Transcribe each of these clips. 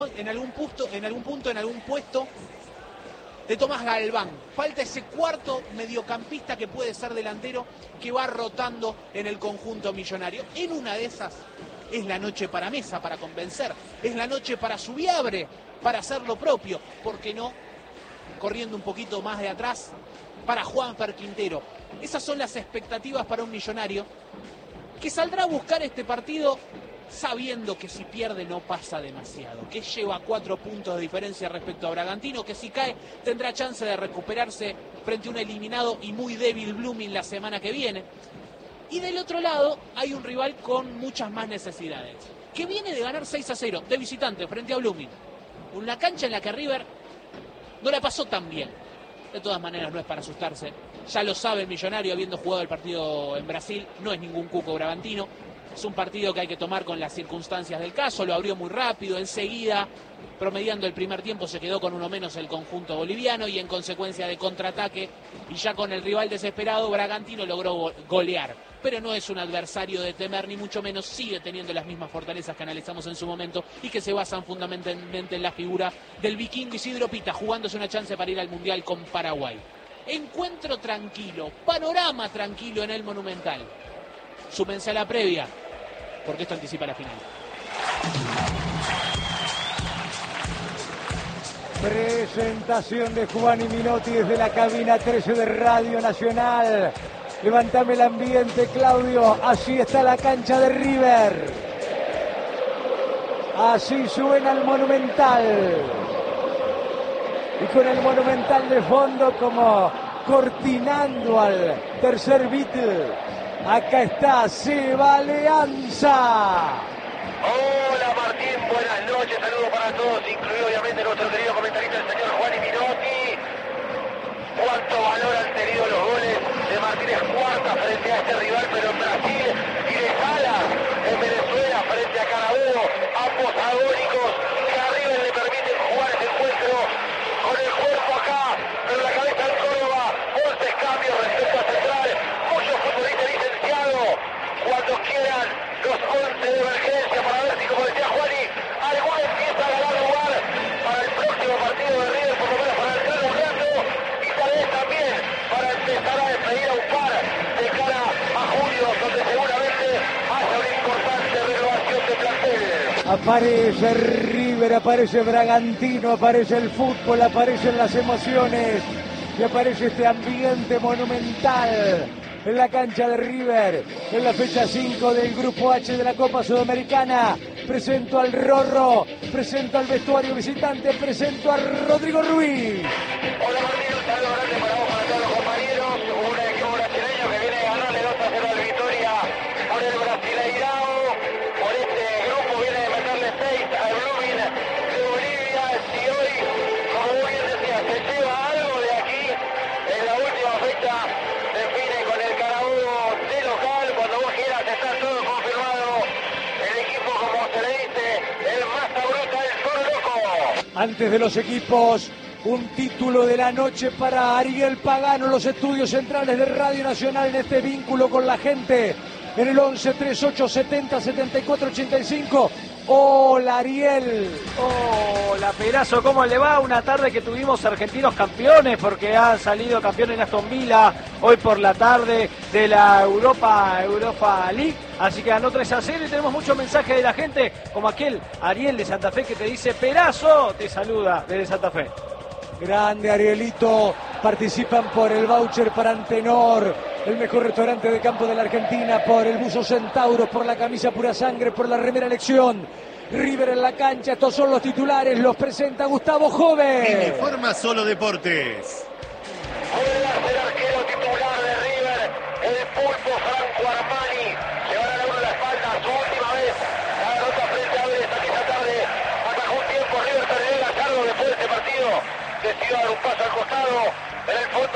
en algún puesto de Tomás Galván. Falta ese cuarto mediocampista que puede ser delantero, que va rotando en el conjunto millonario. En una de esas es la noche para Mesa, para convencer. Es la noche para Subiabre, para hacer lo propio. ¿Por qué no? Corriendo un poquito más de atrás, para Juanfer Quintero. Esas son las expectativas para un Millonario que saldrá a buscar este partido sabiendo que si pierde no pasa demasiado, que lleva 4 puntos de diferencia respecto a Bragantino, que si cae tendrá chance de recuperarse frente a un eliminado y muy débil Blooming la semana que viene. Y del otro lado hay un rival con muchas más necesidades, que viene de ganar 6-0 de visitante frente a Blooming. Una cancha en la que River no la pasó tan bien. De todas maneras no es para asustarse. Ya lo sabe el Millonario, habiendo jugado el partido en Brasil, no es ningún cuco bragantino. Es un partido que hay que tomar con las circunstancias del caso. Lo abrió muy rápido, enseguida, promediando el primer tiempo, se quedó con uno menos el conjunto boliviano y en consecuencia de contraataque y ya con el rival desesperado, Bragantino logró golear. Pero no es un adversario de temer, ni mucho menos, sigue teniendo las mismas fortalezas que analizamos en su momento y que se basan fundamentalmente en la figura del vikingo Isidro Pita, jugándose una chance para ir al Mundial con Paraguay. Encuentro tranquilo, panorama tranquilo en el Monumental. Súmense a la previa, porque esto anticipa la final. Presentación de Juan y Minotti desde la cabina 13 de Radio Nacional. Levantame el ambiente, Claudio. Así está la cancha de River. Así suena el Monumental. Y con el Monumental de fondo como cortinando al tercer beat. Acá está Seba Alianza. Hola Martín, buenas noches, saludos para todos, incluido obviamente nuestro querido comentarista, el señor Juan y Minotti. Cuánto valor han tenido los goles de Martínez Cuarta frente a este rival, pero en Brasil, y de Salas en Venezuela frente a Carabobo, ambos agónicos que a River le permiten jugar ese encuentro con el cuerpo acá, pero la cabeza en Córdoba. 11 cambios respecto a Central, muchos futbolistas licenciados. Cuando quieran los 11 de emergencia para ver si, como decía Juani, alguno empieza a ganar lugar para el próximo partido de River, por lo menos para entrar un rato, y tal vez también para empezar a despedir a un par de cara a julio, donde seguramente haya una importante renovación de plantel. Aparece River, aparece Bragantino, aparece el fútbol, aparecen las emociones y aparece este ambiente monumental en la cancha de River, en la fecha 5 del Grupo H de la Copa Sudamericana. Presento al Rorro, presento al vestuario visitante, presento a Rodrigo Ruiz. Hola Martín, un saludo grande para vos, para todos los compañeros. Un equipo brasileño que viene a ganarle 2-0 al Vitória por el Brasileirao. Por este grupo viene de meterle 6 al Blooming de Bolivia. Si hoy, como vos bien decías, se lleva algo de aquí, en la última fecha define con el Carabobo de local. Cuando vos quieras está todo confirmado. El equipo, como se le dice, el Masa Bruta, el Toro Loco. Antes de los equipos, un título de la noche para Ariel Pagano, los estudios centrales de Radio Nacional en este vínculo con la gente. En el 11 38 70 74 85. Hola Ariel. Hola Pedrazo, ¿cómo le va? Una tarde que tuvimos argentinos campeones porque han salido campeones en Aston Villa hoy por la tarde de la Europa League. Así que ganó 3-0 y tenemos muchos mensajes de la gente, como aquel Ariel de Santa Fe que te dice: Pedrazo, te saluda desde Santa Fe. Grande Arielito, participan por el voucher para Antenor, el mejor restaurante de campo de la Argentina, por el buzo Centauro, por la camisa Pura Sangre, por la remera Elección. River en la cancha, estos son los titulares, los presenta Gustavo Jove. Informa Solo Deportes. Vuelve a ser arquero titular de River, el Pulpo Franco Armani. Se va a dar uno en la espalda, su última vez. La derrota frente a Vélez esta tarde. Atajó un tiempo, River perdió el Gallardo después de este partido. Decidió dar un paso al costado. En el fondo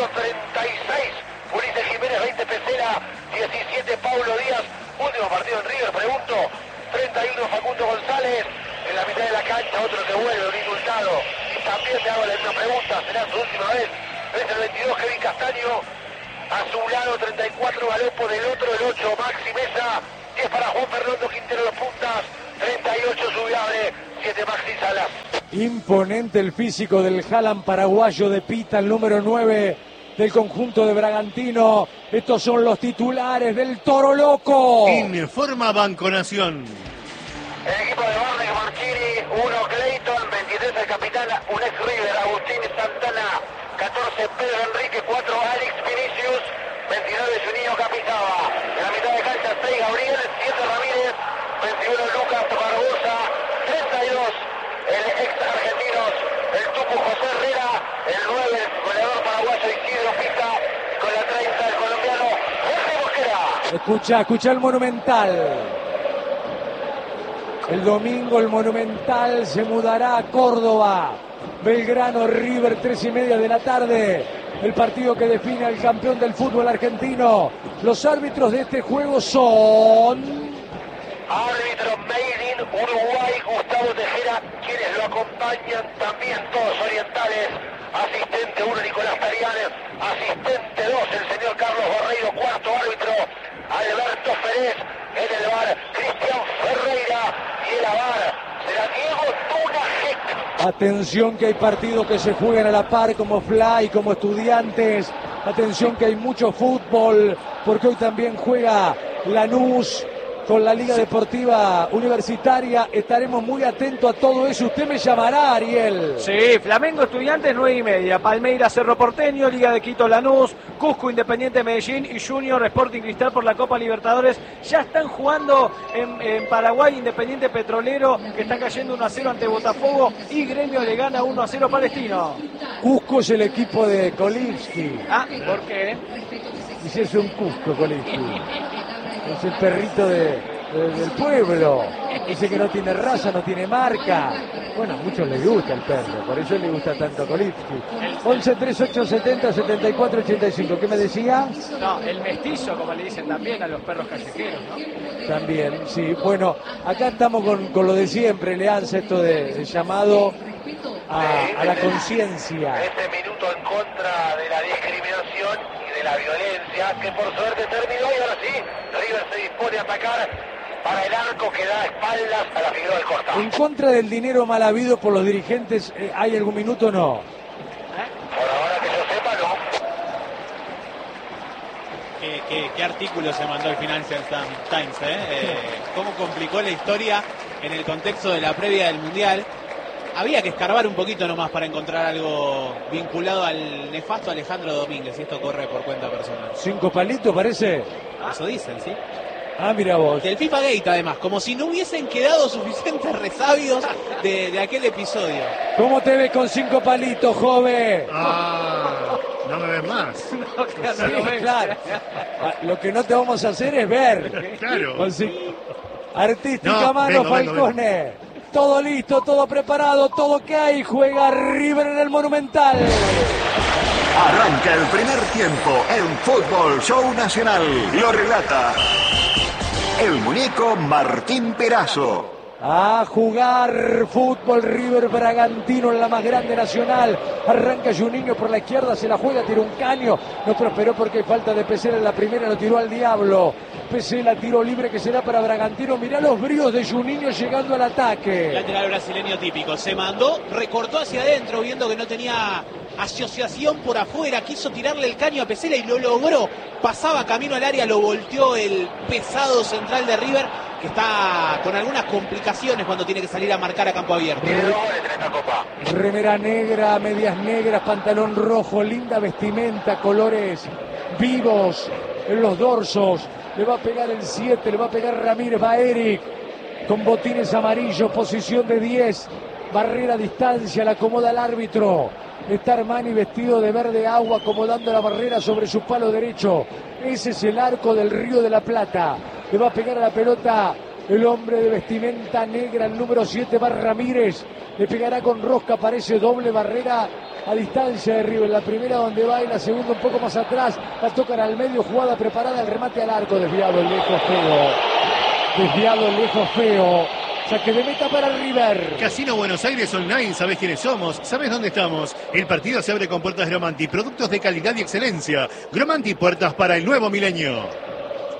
36, Ulises Jiménez, 20 Pesela, 17 Paulo Díaz. Último partido en River, pregunto. 31 Facundo González. En la mitad de la cancha otro que vuelve, un indultado. Y también te hago la misma pregunta, será su última vez. Es el 22 Kevin Castaño. A su lado 34 Galopo, del otro el 8 Maxi Mesa. 10 para Juan Fernando Quintero, los puntas. 30 38 Subiable, 7 Maxi Salas. Imponente el físico del Haaland paraguayo de Pita, el número 9 del conjunto de Bragantino. Estos son los titulares del Toro Loco. Informa Banco Nación. El equipo de Barney Marchini, 1 Clayton, 23 el capitán, un ex River, Agustín Santana, 14 Pedro Enrique, 4 Alex Vinicius, 29 Juninho Capizaba. En la mitad de cancha 6 Gabriel, 7 Ramírez, 21 Lucas Barbosa, 32 el ex argentinos, el Tucu José Herrera, el 9 el goleador paraguayo Isidro Pita, con la 30 el colombiano Jorge Mosquera. Escucha el Monumental. El domingo el Monumental se mudará a Córdoba. Belgrano River, 3:30 de la tarde. El partido que define al campeón del fútbol argentino. Los árbitros de este juego son... Árbitro Made in Uruguay, Gustavo Tejera, quienes lo acompañan también todos orientales. Asistente 1 Nicolás Tarianes, asistente 2 el señor Carlos Barreiro, cuarto árbitro Alberto Ferez, en el VAR Cristian Ferreira y el AVAR será Diego Tunajec. Atención que hay partidos que se juegan a la par como Fly, como Estudiantes. Atención que hay mucho fútbol porque hoy también juega Lanús con la Liga Deportiva Universitaria. Estaremos muy atentos a todo eso. Usted me llamará, Ariel. Sí, Flamengo Estudiantes 9:30, Palmeiras Cerro Porteño, Liga de Quito Lanús, Cusco Independiente Medellín y Junior Sporting Cristal por la Copa Libertadores. Ya están jugando en Paraguay Independiente Petrolero, que está cayendo 1-0 ante Botafogo, y Gremio le gana 1-0 Palestino. Cusco es el equipo de Kolivsky. Ah, ¿por qué? Y si es un Cusco, Kolivsky. Es el perrito del pueblo. Dice que no tiene raza, no tiene marca. Bueno, a muchos les gusta el perro, por eso le gusta tanto a Kolivsky. 11 38 70 74 85. ¿Qué me decía? No, el mestizo, como le dicen también a los perros callejeros, ¿no? También, sí. Bueno, acá estamos con lo de siempre, Leanza, esto de llamado a la conciencia. Este minuto en contra de la discriminación y de la violencia, que por suerte terminó, y ahora sí, River se dispone a atacar para el arco que da espaldas a la figura del Costa. En contra del dinero mal habido por los dirigentes, ¿hay algún minuto o no? Por ahora que yo sepa, no. ¿Qué artículo se mandó el Financial Times? ¿Cómo complicó la historia en el contexto de la previa del Mundial? Había que escarbar un poquito nomás para encontrar algo vinculado al nefasto Alejandro Domínguez, y esto corre por cuenta personal. 5 palitos, parece. Eso dicen, ¿sí? Ah, mira vos. Del FIFA Gate, además, como si no hubiesen quedado suficientes resabios de aquel episodio. ¿Cómo te ves con 5 palitos, joven? No me ves más. Sí, claro. Lo que no te vamos a hacer es ver. Claro. Artística No, mano, vengo. Falcone. Todo listo, todo preparado, todo que hay. Juega River en el Monumental. Arranca el primer tiempo en Fútbol Show Nacional. Lo relata el muñeco Martín Perazo. A jugar fútbol River Bragantino en la más grande nacional. Arranca Juninho por la izquierda, se la juega, tira un caño. No prosperó porque hay falta de Pesela en la primera, lo tiró al diablo. Pesela, tiro libre que será para Bragantino. Mirá los bríos de Juninho llegando al ataque. Lateral brasileño típico. Se mandó, recortó hacia adentro viendo que no tenía asociación por afuera. Quiso tirarle el caño a Pesela y lo logró. Pasaba camino al área, lo volteó el pesado central de River, que está con algunas complicaciones cuando tiene que salir a marcar a campo abierto. Tiene 2 goles en esta copa. Remera negra, medias negras, pantalón rojo, linda vestimenta, colores vivos en los dorsos. Le va a pegar el 7, le va a pegar Ramírez, va Eric con botines amarillos, posición de 10, barrera a distancia, la acomoda el árbitro. Está Armani vestido de verde agua, acomodando la barrera sobre su palo derecho. Ese es el arco del Río de la Plata. Le va a pegar a la pelota el hombre de vestimenta negra, el número 7, va Ramírez. Le pegará con rosca, parece doble barrera a distancia de River. La primera donde va y la segunda un poco más atrás. La tocan al medio, jugada preparada, el remate al arco. Desviado el lejos feo. Desviado el lejos feo. Saque de meta para River. Casino Buenos Aires Online, ¿sabés quiénes somos? ¿Sabés dónde estamos? El partido se abre con puertas Gromanti, productos de calidad y excelencia. Gromanti, puertas para el nuevo milenio.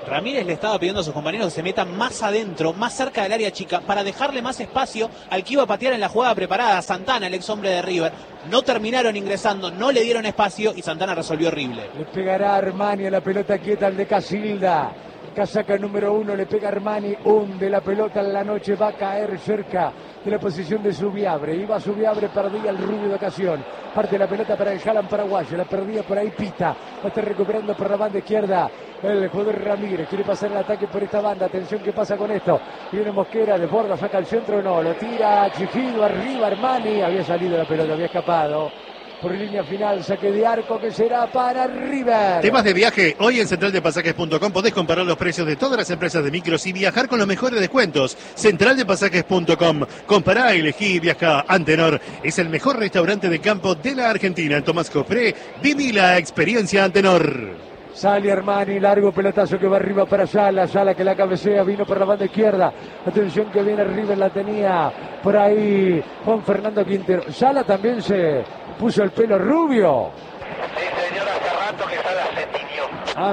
Ramírez le estaba pidiendo a sus compañeros que se metan más adentro, más cerca del área chica, para dejarle más espacio al que iba a patear en la jugada preparada, Santana, el ex hombre de River. No terminaron ingresando, no le dieron espacio y Santana resolvió horrible. Le pegará Armani a la pelota quieta al de Casilda. Casaca número 1, le pega Armani, hunde la pelota en la noche, va a caer cerca de la posición de Subiabre. Iba Subiabre, perdía el rubio de ocasión. Parte la pelota para el Jalan paraguayo, la perdía por ahí Pita. Va a estar recuperando por la banda izquierda el jugador Ramírez. Quiere pasar el ataque por esta banda. Atención, ¿qué pasa con esto? Viene Mosquera, desborda, saca el centro, no. Lo tira Chijido, arriba Armani. Había salido la pelota, había escapado. Por línea final, saque de arco que será para River. Temas de viaje. Hoy en centraldepasajes.com podés comparar los precios de todas las empresas de micros y viajar con los mejores descuentos. Centraldepasajes.com. Compará, elegí y viajá. Antenor es el mejor restaurante de campo de la Argentina. En Tomás Cofré, viví la experiencia Antenor. Sale Armani, largo pelotazo que va arriba para Sala. Sala que la cabecea, vino por la banda izquierda. Atención que viene River, la tenía por ahí Juan Fernando Quintero. Sala también se puso el pelo rubio. Sí, señor, hace rato que Sala se tiñó. Ah,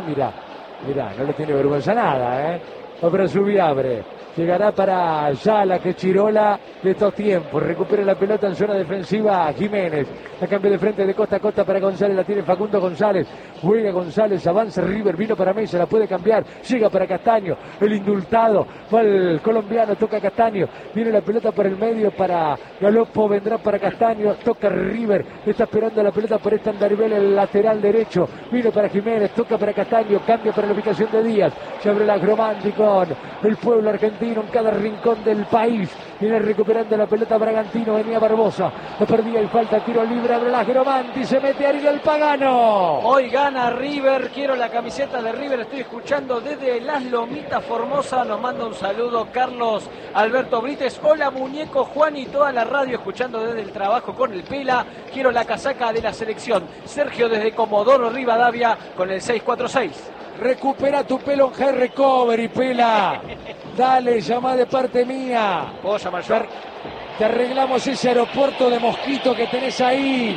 mira, no le tiene vergüenza nada, Para Subiabre. Llegará para Sala, que Chirola de estos tiempos. Recupera la pelota en zona defensiva Jiménez. La cambia de frente de costa a costa para González. La tiene Facundo González. Juega González, avanza River. Vino para Mesa, la puede cambiar. Llega para Castaño. El indultado. Va el colombiano, toca Castaño. Viene la pelota por el medio para Galopo. Vendrá para Castaño. Toca River. Está esperando la pelota por esta Andaribel, el lateral derecho. Vino para Jiménez. Toca para Castaño. Cambia para la ubicación de Díaz. Se abre la Gromanti con el pueblo argentino en cada rincón del país. Viene recuperando la pelota Bragantino, venía Barbosa, la perdía y falta, tiro libre, abre la Gromanti, se mete Ariel Pagano. Hoy gana River, quiero la camiseta de River, estoy escuchando desde Las Lomitas Formosa, nos manda un saludo Carlos Alberto Brites. Hola muñeco Juan y toda la radio escuchando desde el trabajo con el Pela, quiero la casaca de la selección. Sergio desde Comodoro Rivadavia con el 646. Recupera tu pelo en Hair Recovery, Pela. Dale, llama de parte mía. ¿Puedo llamar yo? Te arreglamos ese aeropuerto de mosquito que tenés ahí.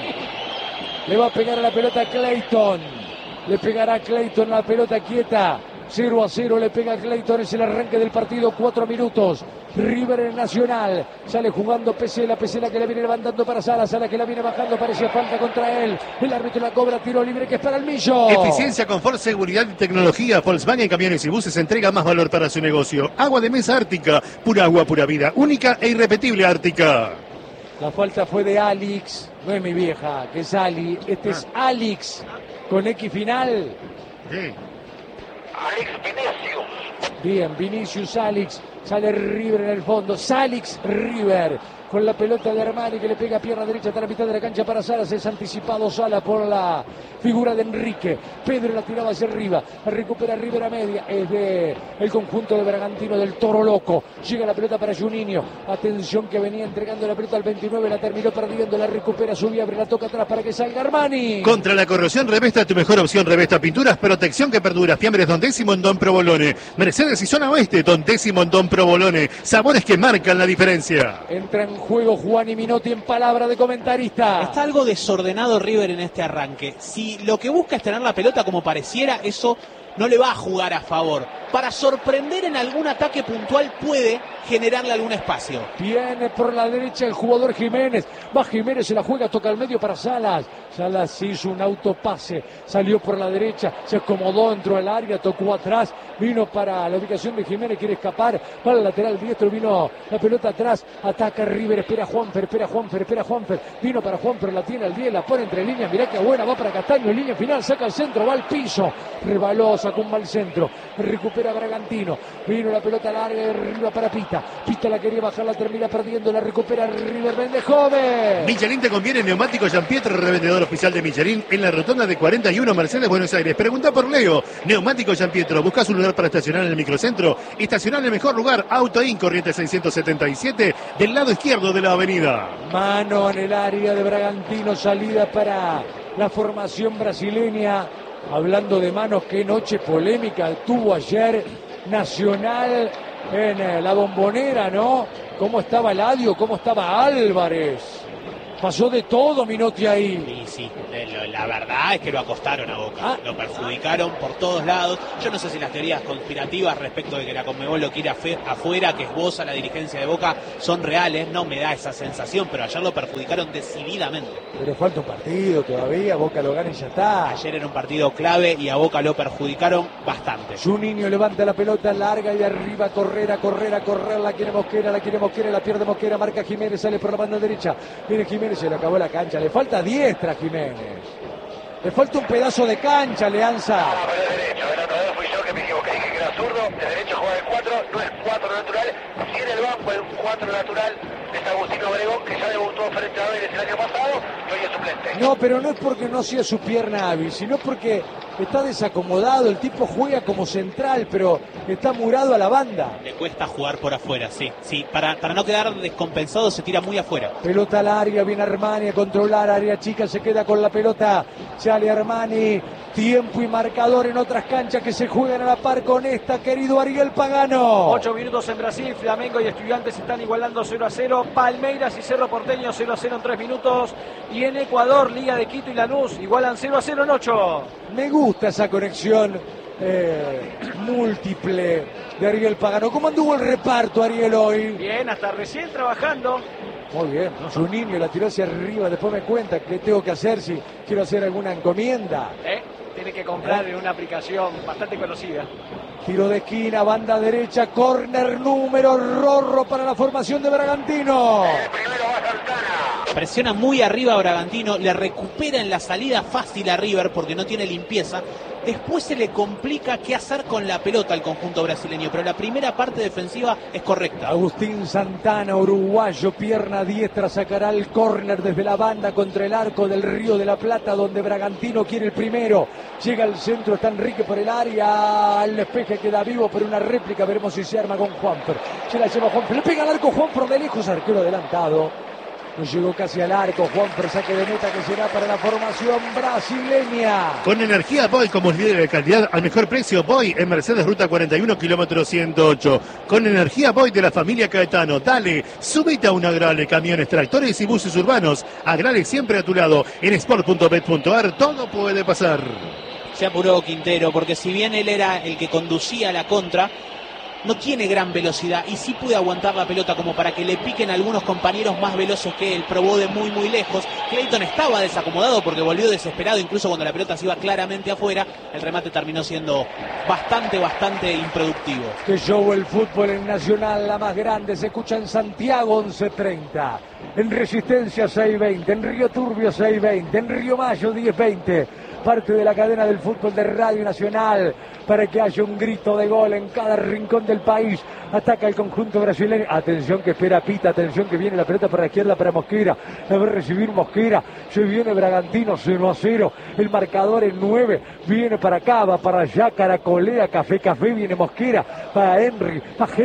Le va a pegar a la pelota a Clayton. Le pegará a Clayton la pelota quieta. 0-0 le pega a Clayton, es el arranque del partido, 4 minutos. River en Nacional, sale jugando Pesela que la viene levantando para Sala que la viene bajando, parecía falta contra él. El árbitro la cobra, tiro libre que es para el Millo. Eficiencia, confort, seguridad y tecnología. Volkswagen Camiones y Buses entrega más valor para su negocio. Agua de mesa Ártica, pura agua, pura vida, única e irrepetible Ártica. La falta fue de Alex, no es mi vieja, que es Ali, este es Alex, con X final. Sí. Alex Vinicius. Bien, Vinicius Alex, sale River en el fondo, Salix River, con la pelota de Armani que le pega a pierna derecha hasta la mitad de la cancha para Sala, se es anticipado Sala por la figura de Enrique, Pedro la tiraba hacia arriba, recupera River a media, es de el conjunto de Bragantino del Toro Loco, llega la pelota para Juninho, atención que venía entregando la pelota al 29, la terminó perdiendo, la recupera Subiabre, la toca atrás para que salga Armani. Contra la corrosión, Revesta, tu mejor opción. Revesta Pinturas, protección que perdura. Fiambres Don Décimo en Don Provolone. Mercedes y Zona Oeste, Don Décimo en Don Provolone. Sabores que marcan la diferencia. Entra en juego Juan y Minotti en palabra de comentarista. Está algo desordenado River en este arranque. Si lo que busca es tener la pelota como pareciera, eso no le va a jugar a favor. Para sorprender en algún ataque puntual puede generarle algún espacio. Viene por la derecha el jugador Jiménez. Va Jiménez, se la juega, toca al medio para Salas. Salas hizo un autopase, salió por la derecha, se acomodó, entró al área, tocó atrás, vino para la ubicación de Jiménez, quiere escapar, para el lateral diestro, vino la pelota atrás, ataca River, espera Juanfer, vino para Juanfer, la tiene al 10, la pone entre líneas, mirá que buena, va para Castaño, en línea final, saca el centro, va al piso, rebaló, sacó un mal centro, recupera Bragantino, vino la pelota larga y arriba para Pita la quería bajar, la termina perdiendo, la recupera River, vende joven. Michelin te conviene, neumático Jean-Pietro, revendedor oficial de Michelin en la rotonda de 41 Mercedes, Buenos Aires. Pregunta por Leo, neumático Jean-Pietro, ¿buscas un lugar para estacionar en el microcentro? Estacionar en el mejor lugar, Auto In, corriente 677, del lado izquierdo de la avenida. Mano en el área de Bragantino, salida para la formación brasileña. Hablando de manos, qué noche polémica tuvo ayer Nacional en la Bombonera, ¿no? ¿Cómo estaba Ladio? ¿Cómo estaba Álvarez? Pasó de todo Minotti ahí. Y sí, la verdad es que lo acostaron a Boca, lo perjudicaron por todos lados. Yo no sé si las teorías conspirativas respecto de que la Conmebol lo quiere afuera, que esboza la dirigencia de Boca, son reales, no me da esa sensación, pero ayer lo perjudicaron decididamente. Pero falta un partido todavía, Boca lo gana y ya está. Ayer era un partido clave y a Boca lo perjudicaron bastante. Juninho levanta la pelota larga y arriba, correr, la quiere Mosquera, la pierde Mosquera, marca Jiménez, sale por la banda derecha, viene Jiménez, se le acabó la cancha, le falta diestra a Jiménez, le falta un pedazo de cancha, Leanza. Pero de derecho, la otra vez fui yo que me equivoqué, dije que era zurdo, de derecho juega de 4, no es 4 natural, si en el banco es un 4 natural, es Agustino Obregón, que ya debutó frente a Vélez el año pasado, y hoy es suplente. No, pero no es porque no sea su pierna hábil, sino porque está desacomodado, el tipo juega como central, pero está murado a la banda. Le cuesta jugar por afuera, sí, para no quedar descompensado se tira muy afuera. Pelota al área, viene Armani a controlar, área chica, se queda con la pelota, sale Armani, tiempo y marcador en otras canchas que se juegan a la par con esta, querido Ariel Pagano. 8 minutos en Brasil, Flamengo y Estudiantes están igualando 0-0, Palmeiras y Cerro Porteño 0-0 en 3 minutos, y en Ecuador, Liga de Quito y Lanús igualan 0-0 en 8. Me gusta esa conexión múltiple de Ariel Pagano. ¿Cómo anduvo el reparto, Ariel, hoy? Bien, hasta recién trabajando. Muy bien, su niño la tiró hacia arriba, después me cuenta qué tengo que hacer si quiero hacer alguna encomienda. Tiene que comprar en una aplicación bastante conocida. Tiro de esquina, banda derecha, córner número Rorro para la formación de Bragantino. Primero va Santana. Presiona muy arriba a Bragantino, le recupera en la salida fácil a River porque no tiene limpieza. Después se le complica qué hacer con la pelota al conjunto brasileño, pero la primera parte defensiva es correcta. Agustín Santana, uruguayo, pierna diestra, sacará el córner desde la banda contra el arco del Río de la Plata, donde Bragantino quiere el primero. Llega al centro, está Enrique por el área, el despeje queda vivo, pero una réplica, veremos si se arma con Juanfer. Se la lleva Juanfer, le pega al arco Juanfer de lejos, arquero adelantado. No llegó casi al arco, Juanfer, saque de meta que será para la formación brasileña. Con energía Boy como líder de calidad al mejor precio, Boy en Mercedes Ruta 41, kilómetro 108. Con energía Boy de la familia Caetano, dale, súbete a un Agrale, camiones, tractores y buses urbanos. Agrale siempre a tu lado. En sport.bet.ar todo puede pasar. Se apuró Quintero, porque si bien él era el que conducía la contra, no tiene gran velocidad y sí puede aguantar la pelota como para que le piquen algunos compañeros más veloces que él. Probó de muy muy lejos. Clayton estaba desacomodado porque volvió desesperado, incluso cuando la pelota se iba claramente afuera. El remate terminó siendo bastante improductivo. Que show el fútbol en Nacional, la más grande, se escucha en Santiago 11:30, en Resistencia 6:20, en Río Turbio 6:20, en Río Mayo 10:20. Parte de la cadena del fútbol de Radio Nacional para que haya un grito de gol en cada rincón del país. Ataca el conjunto brasileño. Atención que espera Pita, atención que viene la pelota para la izquierda para Mosquera. La va a recibir Mosquera. Se viene Bragantino 0-0. El marcador en 9. Viene para acá, va para allá, caracolea, café, viene Mosquera. Para Henry,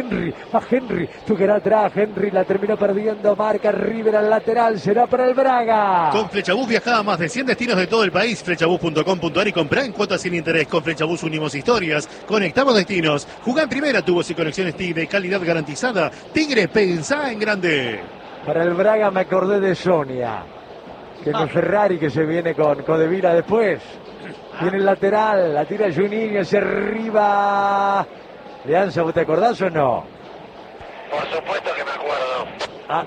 va Henry. Tocará atrás, Henry la terminó perdiendo. Marca River al lateral, será para el Braga. Con Flechabús viajaba a más de 100 destinos de todo el país. Flechabús.com.ar y comprá en cuotas sin interés. Con Flechabús unimos historias, conectamos destinos. Jugá en primera, tubos y conexiones Tigre, calidad garantizada. Tigre, pensá en grande. Para el Braga me acordé de Sonia, que no Ferrari que se viene con Codevila después. Viene el lateral, la tira Juninho hacia arriba. Leanza, ¿vos te acordás o no? Por supuesto que me acuerdo.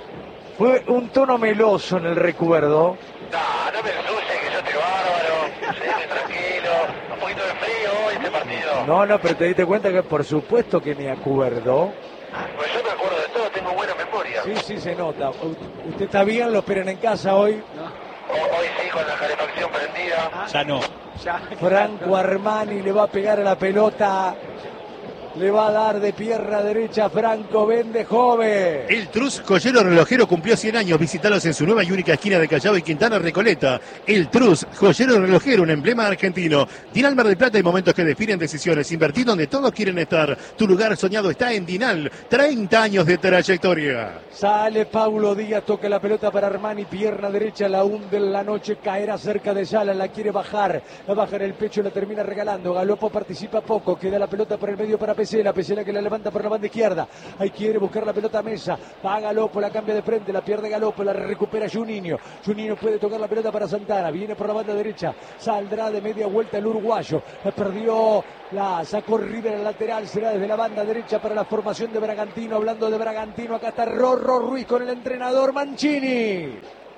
Fue un tono meloso en el recuerdo. No me ensucies, que yo estoy bárbaro. Seguime tranquilo. Un poquito de frío hoy este partido. No, pero te diste cuenta que por supuesto que me acuerdo. Pues yo me acuerdo de todo, tengo buena memoria. Sí, se nota. ¿Usted está bien? ¿Lo esperan en casa hoy? Hoy sí, con la calefacción prendida. Ya no. Franco Armani le va a pegar a la pelota. Le va a dar de pierna derecha Franco Vende Joven. El Trus Joyero Relojero cumplió 100 años. Visítalos en su nueva y única esquina de Callao y Quintana Recoleta. El Trus Joyero Relojero, un emblema argentino. Dinal Mar del Plata, hay momentos que definen decisiones. Invertir donde todos quieren estar. Tu lugar soñado está en Dinal. 30 años de trayectoria. Sale Paulo Díaz, toca la pelota para Armani, pierna derecha, la hunde en la noche, caerá cerca de Sala, la quiere bajar. La baja en el pecho, la termina regalando. Galopo participa poco, queda la pelota por el medio para Pesela que la levanta por la banda izquierda. Ahí quiere buscar la pelota a Mesa. Va a Galopo, la cambia de frente, la pierde Galopo, la recupera Juninho. Juninho puede tocar la pelota para Santana. Viene por la banda derecha. Saldrá de media vuelta el uruguayo. Perdió, la sacó River al lateral. Será desde la banda derecha para la formación de Bragantino. Hablando de Bragantino, acá está Rorro Ruiz con el entrenador Mancini.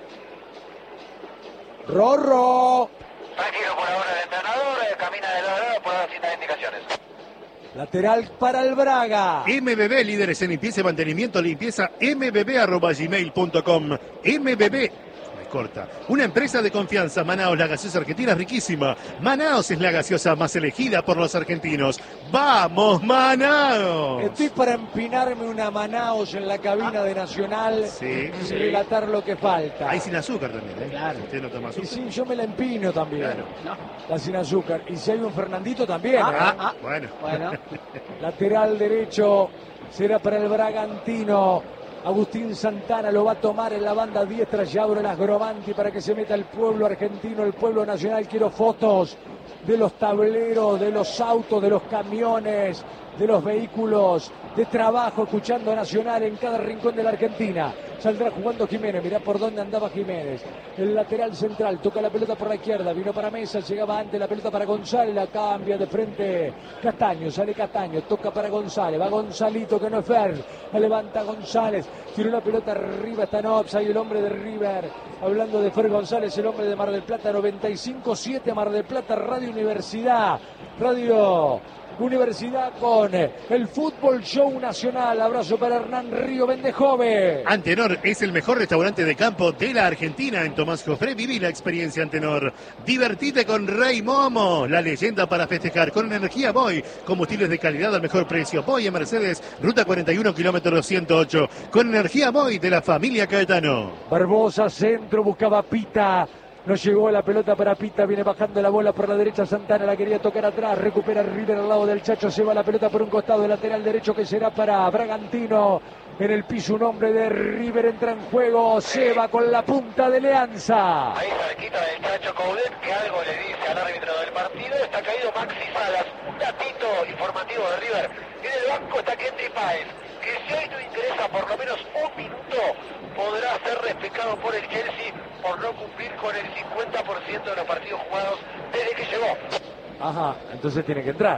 Rorro. Tranquilo por ahora el entrenador, camina de lado a lado por ahora sin dar indicaciones. Lateral para el Braga. MBB, líderes en limpieza y mantenimiento, limpieza mbb@gmail.com. MBB, me corta. Una empresa de confianza. Manaos, la gaseosa argentina es riquísima. Manaos es la gaseosa más elegida por los argentinos. ¡Vamos, Manaos! Estoy para empinarme una Manaos en la cabina de Nacional Sí, y sí. relatar lo que falta. Hay sin azúcar también, ¿eh? Claro. Usted no toma Y azúcar. sí, yo me la empino también. Claro. La sin azúcar. Y si hay un Fernandito también. Bueno. Bueno, Lateral derecho será para el Bragantino. Agustín Santana lo va a tomar en la banda diestra. Ya abre las Grovanti para que se meta el pueblo argentino, el pueblo nacional. Quiero fotos de los tableros, de los autos, de los camiones, de los vehículos de trabajo, escuchando a Nacional en cada rincón de la Argentina. Saldrá jugando Jiménez, mirá por dónde andaba Jiménez. El lateral central, toca la pelota por la izquierda, vino para Mesa, llegaba antes la pelota para González, la cambia de frente Castaño, sale Castaño, toca para González, va Gonzalito que no es Fer, la levanta González, tiró la pelota arriba, está en offside el hombre de River, hablando de Fer González, el hombre de Mar del Plata, 95.7 Mar del Plata, Radio Universidad con el Fútbol Show Nacional. Abrazo para Hernán Río Bendejove. Antenor es el mejor restaurante de campo de la Argentina. En Tomás Jofré viví la experiencia Antenor. Divertite con Rey Momo, la leyenda para festejar. Con energía Boy, combustibles de calidad al mejor precio. Boy en Mercedes, ruta 41, kilómetro 108. Con energía Boy de la familia Caetano. Barbosa, centro, buscaba Pita. No llegó la pelota para Pita, viene bajando la bola por la derecha, Santana la quería tocar atrás, recupera River al lado del Chacho, se va la pelota por un costado, el lateral derecho que será para Bragantino. En el piso un hombre de River entra en juego, se va con la punta de Leanza. Ahí cerquita del Chacho Coudet, que algo le dice al árbitro del partido, está caído Maxi Salas. Un datito informativo de River. En el banco está Kendry Páez, que si hoy no ingresa por lo menos un minuto, podrá ser despejado por el Chelsea por no cumplir con el 50% de los partidos jugados desde que llegó. Ajá, entonces tiene que entrar.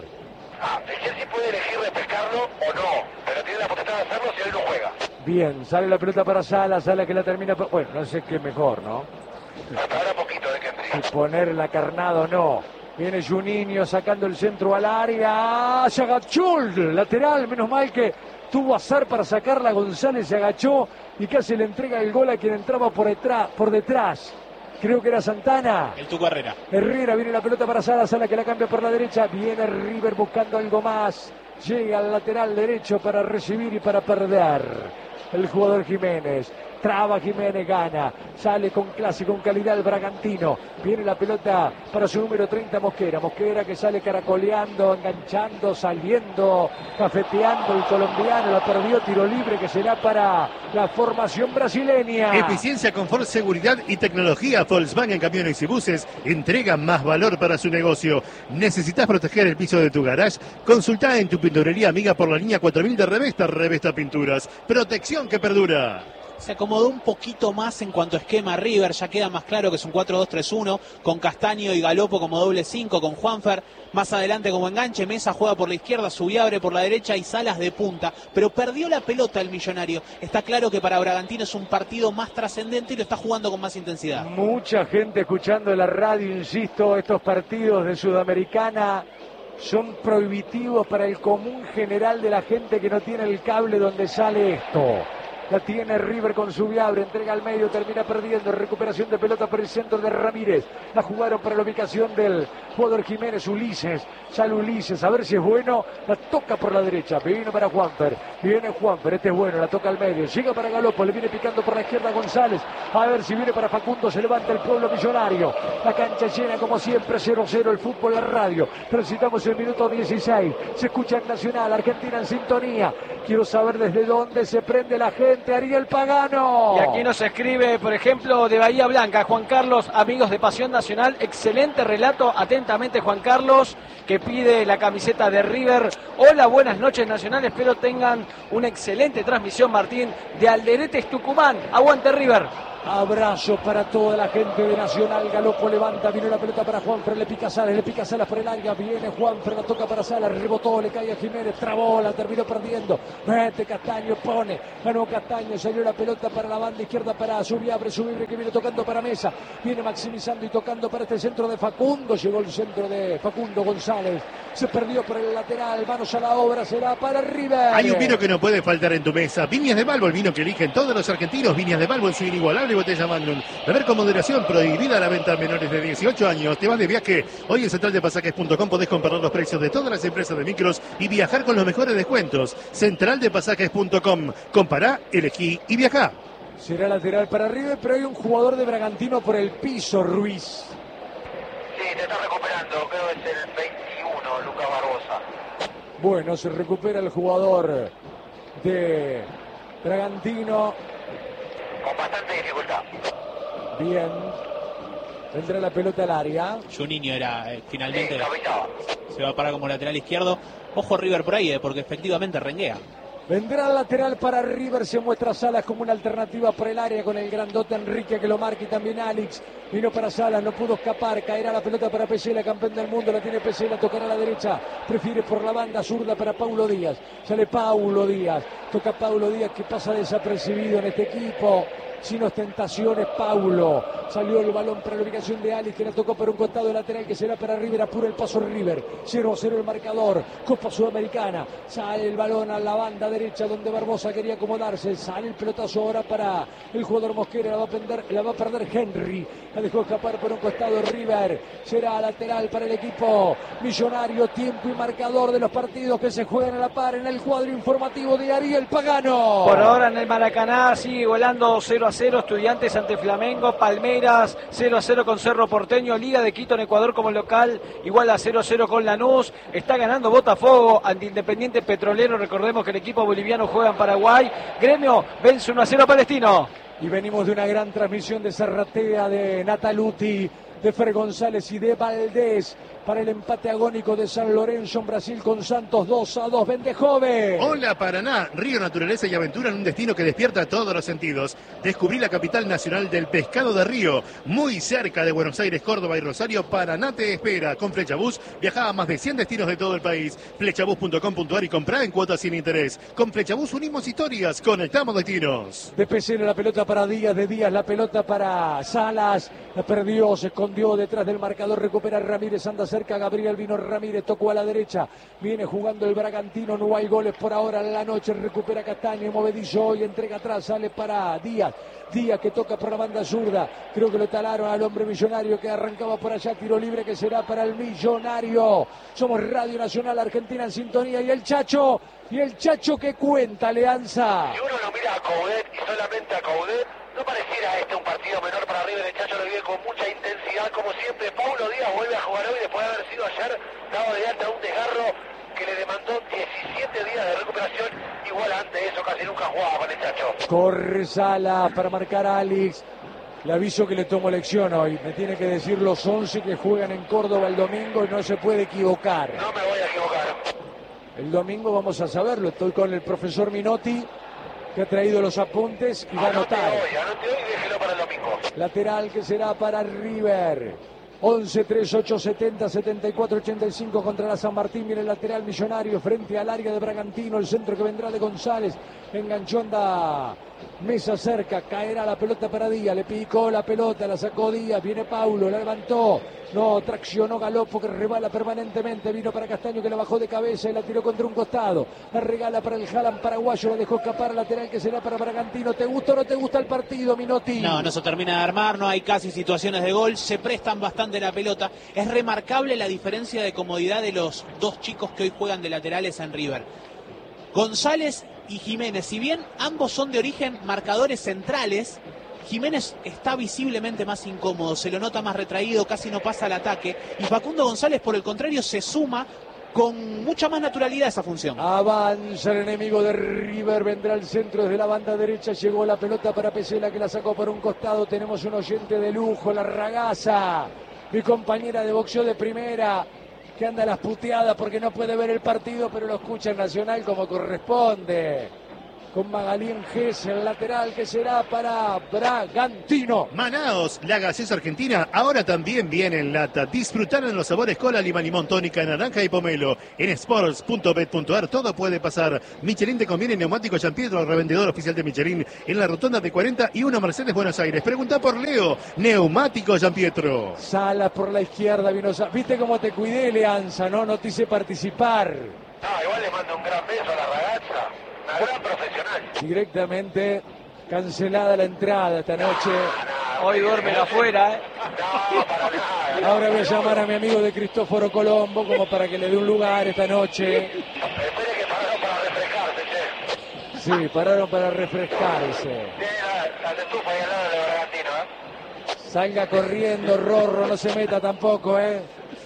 El Chelsea puede elegir repescarlo o no, pero tiene la potestad de hacerlo si él no juega. Bien, sale la pelota para Sala que la termina, bueno, no sé qué mejor, ¿no? Hasta ahora poquito de Kendry. Si ponerla carnada o no. Viene Juninho sacando el centro al área. Se agachó el lateral, menos mal que tuvo azar para sacarla. González se agachó y casi le entrega el gol a quien entraba por detrás. Creo que era Santana. El Tuco Herrera. Herrera, viene la pelota para Sala que la cambia por la derecha. Viene River buscando algo más. Llega al lateral derecho para recibir y para perder. El jugador Jiménez. Traba Jiménez, gana. Sale con clase, con calidad el Bragantino. Viene la pelota para su número 30, Mosquera. Mosquera que sale caracoleando, enganchando, saliendo, cafeteando el colombiano. La perdió, tiro libre que será para la formación brasileña. Eficiencia, confort, seguridad y tecnología. Volkswagen Camiones y Buses entrega más valor para su negocio. ¿Necesitas proteger el piso de tu garage? Consulta en tu pinturería amiga por la línea 4000 de Revesta Pinturas. Protección que perdura. Se acomodó un poquito más en cuanto a esquema River, ya queda más claro que es un 4-2-3-1, con Castaño y Galopo como doble 5, con Juanfer más adelante como enganche, Mesa juega por la izquierda, Subiabre por la derecha y Salas de punta, pero perdió la pelota el Millonario. Está claro que para Bragantino es un partido más trascendente y lo está jugando con más intensidad. Mucha gente escuchando la radio, insisto, estos partidos de Sudamericana son prohibitivos para el común general de la gente que no tiene el cable donde sale esto. La tiene River con Subiabre, entrega al medio, termina perdiendo, recuperación de pelota por el centro de Ramírez. La jugaron para la ubicación del jugador Jiménez, Ulises, sale Ulises, a ver si es bueno, la toca por la derecha, vino para Juanfer, viene Juanfer, este es bueno, la toca al medio, llega para Galopo, le viene picando por la izquierda González, a ver si viene para Facundo, se levanta el pueblo millonario, la cancha llena como siempre, 0-0 el fútbol en radio, transitamos el minuto 16, se escucha en Nacional, Argentina en sintonía, quiero saber desde dónde se prende la gente. presidente Ariel Pagano. Y aquí nos escribe, por ejemplo, de Bahía Blanca, Juan Carlos, amigos de Pasión Nacional, excelente relato, atentamente Juan Carlos, que pide la camiseta de River. Hola, buenas noches Nacional, espero tengan una excelente transmisión, Martín, de Alderetes, Tucumán. Aguante River. Abrazo para toda la gente de Nacional. Galopo levanta, vino la pelota para Juanfran, le pica Salas por el área, viene Juanfran, la toca para Salas, rebotó, le cae a Jiménez, trabó, la terminó perdiendo, mete Castaño, pone, ganó Castaño, salió la pelota para la banda izquierda para Subiabre que viene tocando para Mesa, viene maximizando y tocando para este centro de Facundo, llegó el centro de Facundo González, se perdió por el lateral, manos a la obra, será para River. Hay un vino que no puede faltar en tu mesa, Viñas de Balbo, el vino que eligen todos los argentinos. Viñas de Balbo en su inigualable botella Magnum. Beber con moderación, prohibida la venta a menores de 18 años. Te vas de viaje. Hoy en centraldepasajes.com podés comparar los precios de todas las empresas de micros y viajar con los mejores descuentos. Centraldepasajes.com. Compará, elegí y viajá. Será lateral para River, pero hay un jugador de Bragantino por el piso, Ruiz. Sí, te está recuperando, creo que es el 21, Lucas Barbosa. Bueno, se recupera el jugador de Bragantino. Con bastante dificultad. Bien. Vendrá la pelota al área. Juninho era finalmente. Sí, cabeceaba. Se va a parar como lateral izquierdo. Ojo River por ahí, porque efectivamente renguea. Vendrá el lateral para River, se muestra Salas como una alternativa por el área con el grandote Enrique que lo marca y también Alex. Vino para Salas, no pudo escapar, caerá la pelota para Pesela, campeón del mundo, la tiene Pesela, tocará a la derecha, prefiere por la banda zurda para Paulo Díaz. Sale Paulo Díaz, toca Paulo Díaz que pasa desapercibido en este equipo. Sin ostentaciones, Paulo. Salió el balón para la ubicación de Alex, que la tocó por un costado lateral que será para River. Apura el paso River. 0-0 el marcador. Copa Sudamericana. Sale el balón a la banda derecha donde Barbosa quería acomodarse. Sale el pelotazo ahora para el jugador Mosquera. La va a perder Henry. La dejó escapar por un costado River. Será lateral para el equipo millonario. Tiempo y marcador de los partidos que se juegan a la par en el cuadro informativo de Ariel Pagano. Por ahora en el Maracaná sigue volando 0-0, Estudiantes ante Flamengo, Palmeiras 0-0 con Cerro Porteño, Liga de Quito en Ecuador como local, igual a 0-0 con Lanús, está ganando Botafogo ante Independiente Petrolero, recordemos que el equipo boliviano juega en Paraguay, Gremio vence 1-0 a Palestino. Y venimos de una gran transmisión de Zarratea, de Nataluti, de Fer González y de Valdés para el empate agónico de San Lorenzo en Brasil con Santos 2-2. Vende joven. Hola Paraná, río, naturaleza y aventura en un destino que despierta todos los sentidos. Descubrí la capital nacional del pescado de río, muy cerca de Buenos Aires, Córdoba y Rosario. Paraná te espera. Con Flechabús viaja a más de 100 destinos de todo el país. Flechabús.com.ar y comprá en cuotas sin interés. Con Flechabús unimos historias, conectamos destinos. De PCN la pelota para Díaz, de Díaz la pelota para Salas. La perdió, se escondió detrás del marcador, recupera Ramírez, anda cerca Gabriel Vino Ramírez, tocó a la derecha, viene jugando el Bragantino, no hay goles por ahora en la noche, recupera Castaño, movedizo y entrega atrás, sale para Díaz, Díaz que toca por la banda zurda, creo que lo talaron al hombre millonario que arrancaba por allá, tiro libre que será para el millonario. Somos Radio Nacional Argentina en sintonía y el Chacho que cuenta, Leanza. Si uno lo mira a Coudet y solamente a Coudet, no pareciera este un partido menor para River. El Chacho lo vive con mucha intensidad, como siempre. Paulo Díaz vuelve a jugar hoy después de haber sido ayer dado de alta un desgarro que le demandó 17 días de recuperación. Igual antes de eso casi nunca jugaba con el Chacho. Corre Salas para marcar a Alex. Le aviso que le tomo lección hoy. Me tiene que decir los 11 que juegan en Córdoba el domingo y no se puede equivocar. No me voy a equivocar. El domingo vamos a saberlo. Estoy con el profesor Minotti, que ha traído los apuntes y va a anotar. Anote hoy y déjelo para el domingo. Lateral que será para River. 11-3-8-70-74-85 contra la San Martín. Viene el lateral millonario frente al área de Bragantino. El centro que vendrá de González. Enganchó, anda Mesa cerca. Caerá la pelota para Díaz. Le picó la pelota, la sacó Díaz. Viene Paulo, la levantó. No, traccionó Galopo que rebala permanentemente. Vino para Castaño que la bajó de cabeza y la tiró contra un costado. La regala para el Jalan paraguayo. La dejó escapar, lateral que será para Bragantino. ¿Te gusta o no te gusta el partido, Minotti? No se termina de armar, no hay casi situaciones de gol. Se prestan bastante la pelota. Es remarcable la diferencia de comodidad de los dos chicos que hoy juegan de laterales en River. González y Jiménez, si bien ambos son de origen marcadores centrales, Jiménez está visiblemente más incómodo, se lo nota más retraído, casi no pasa al ataque, y Facundo González por el contrario se suma con mucha más naturalidad esa función. Avanza el enemigo de River, vendrá al centro desde la banda derecha, llegó la pelota para Pesela que la sacó por un costado, tenemos un oyente de lujo, la Ragazza, mi compañera de boxeo de primera, que anda a las puteadas porque no puede ver el partido, pero lo escucha en Nacional como corresponde. Con Magalien Gess, el lateral que será para Bragantino. Manaos, la gaseosa argentina, ahora también viene en lata. Disfrutar en los sabores cola, lima, limón, tónica, naranja y pomelo. En sports.bet.ar todo puede pasar. Michelin te conviene, neumático Giampietro, revendedor oficial de Michelin, en la rotonda de 41 Mercedes, Buenos Aires. Pregunta por Leo, neumático Giampietro. Salas por la izquierda, vino viste cómo te cuidé, Leanza, ¿no? No te hice participar. No, igual le mando un gran beso a la Ragazza. Una gran profesional. Directamente cancelada la entrada esta noche. Hoy duermen afuera, No, para nada. Ahora voy a llamar a mi amigo de Cristóforo Colombo como para que le dé un lugar esta noche. Espere que pararon para refrescarse, che. Sí, pararon para refrescarse. Tiene la estufa ahí al lado de Bragantino, ¿eh? Salga corriendo, Rorro, no se meta tampoco, ¿eh?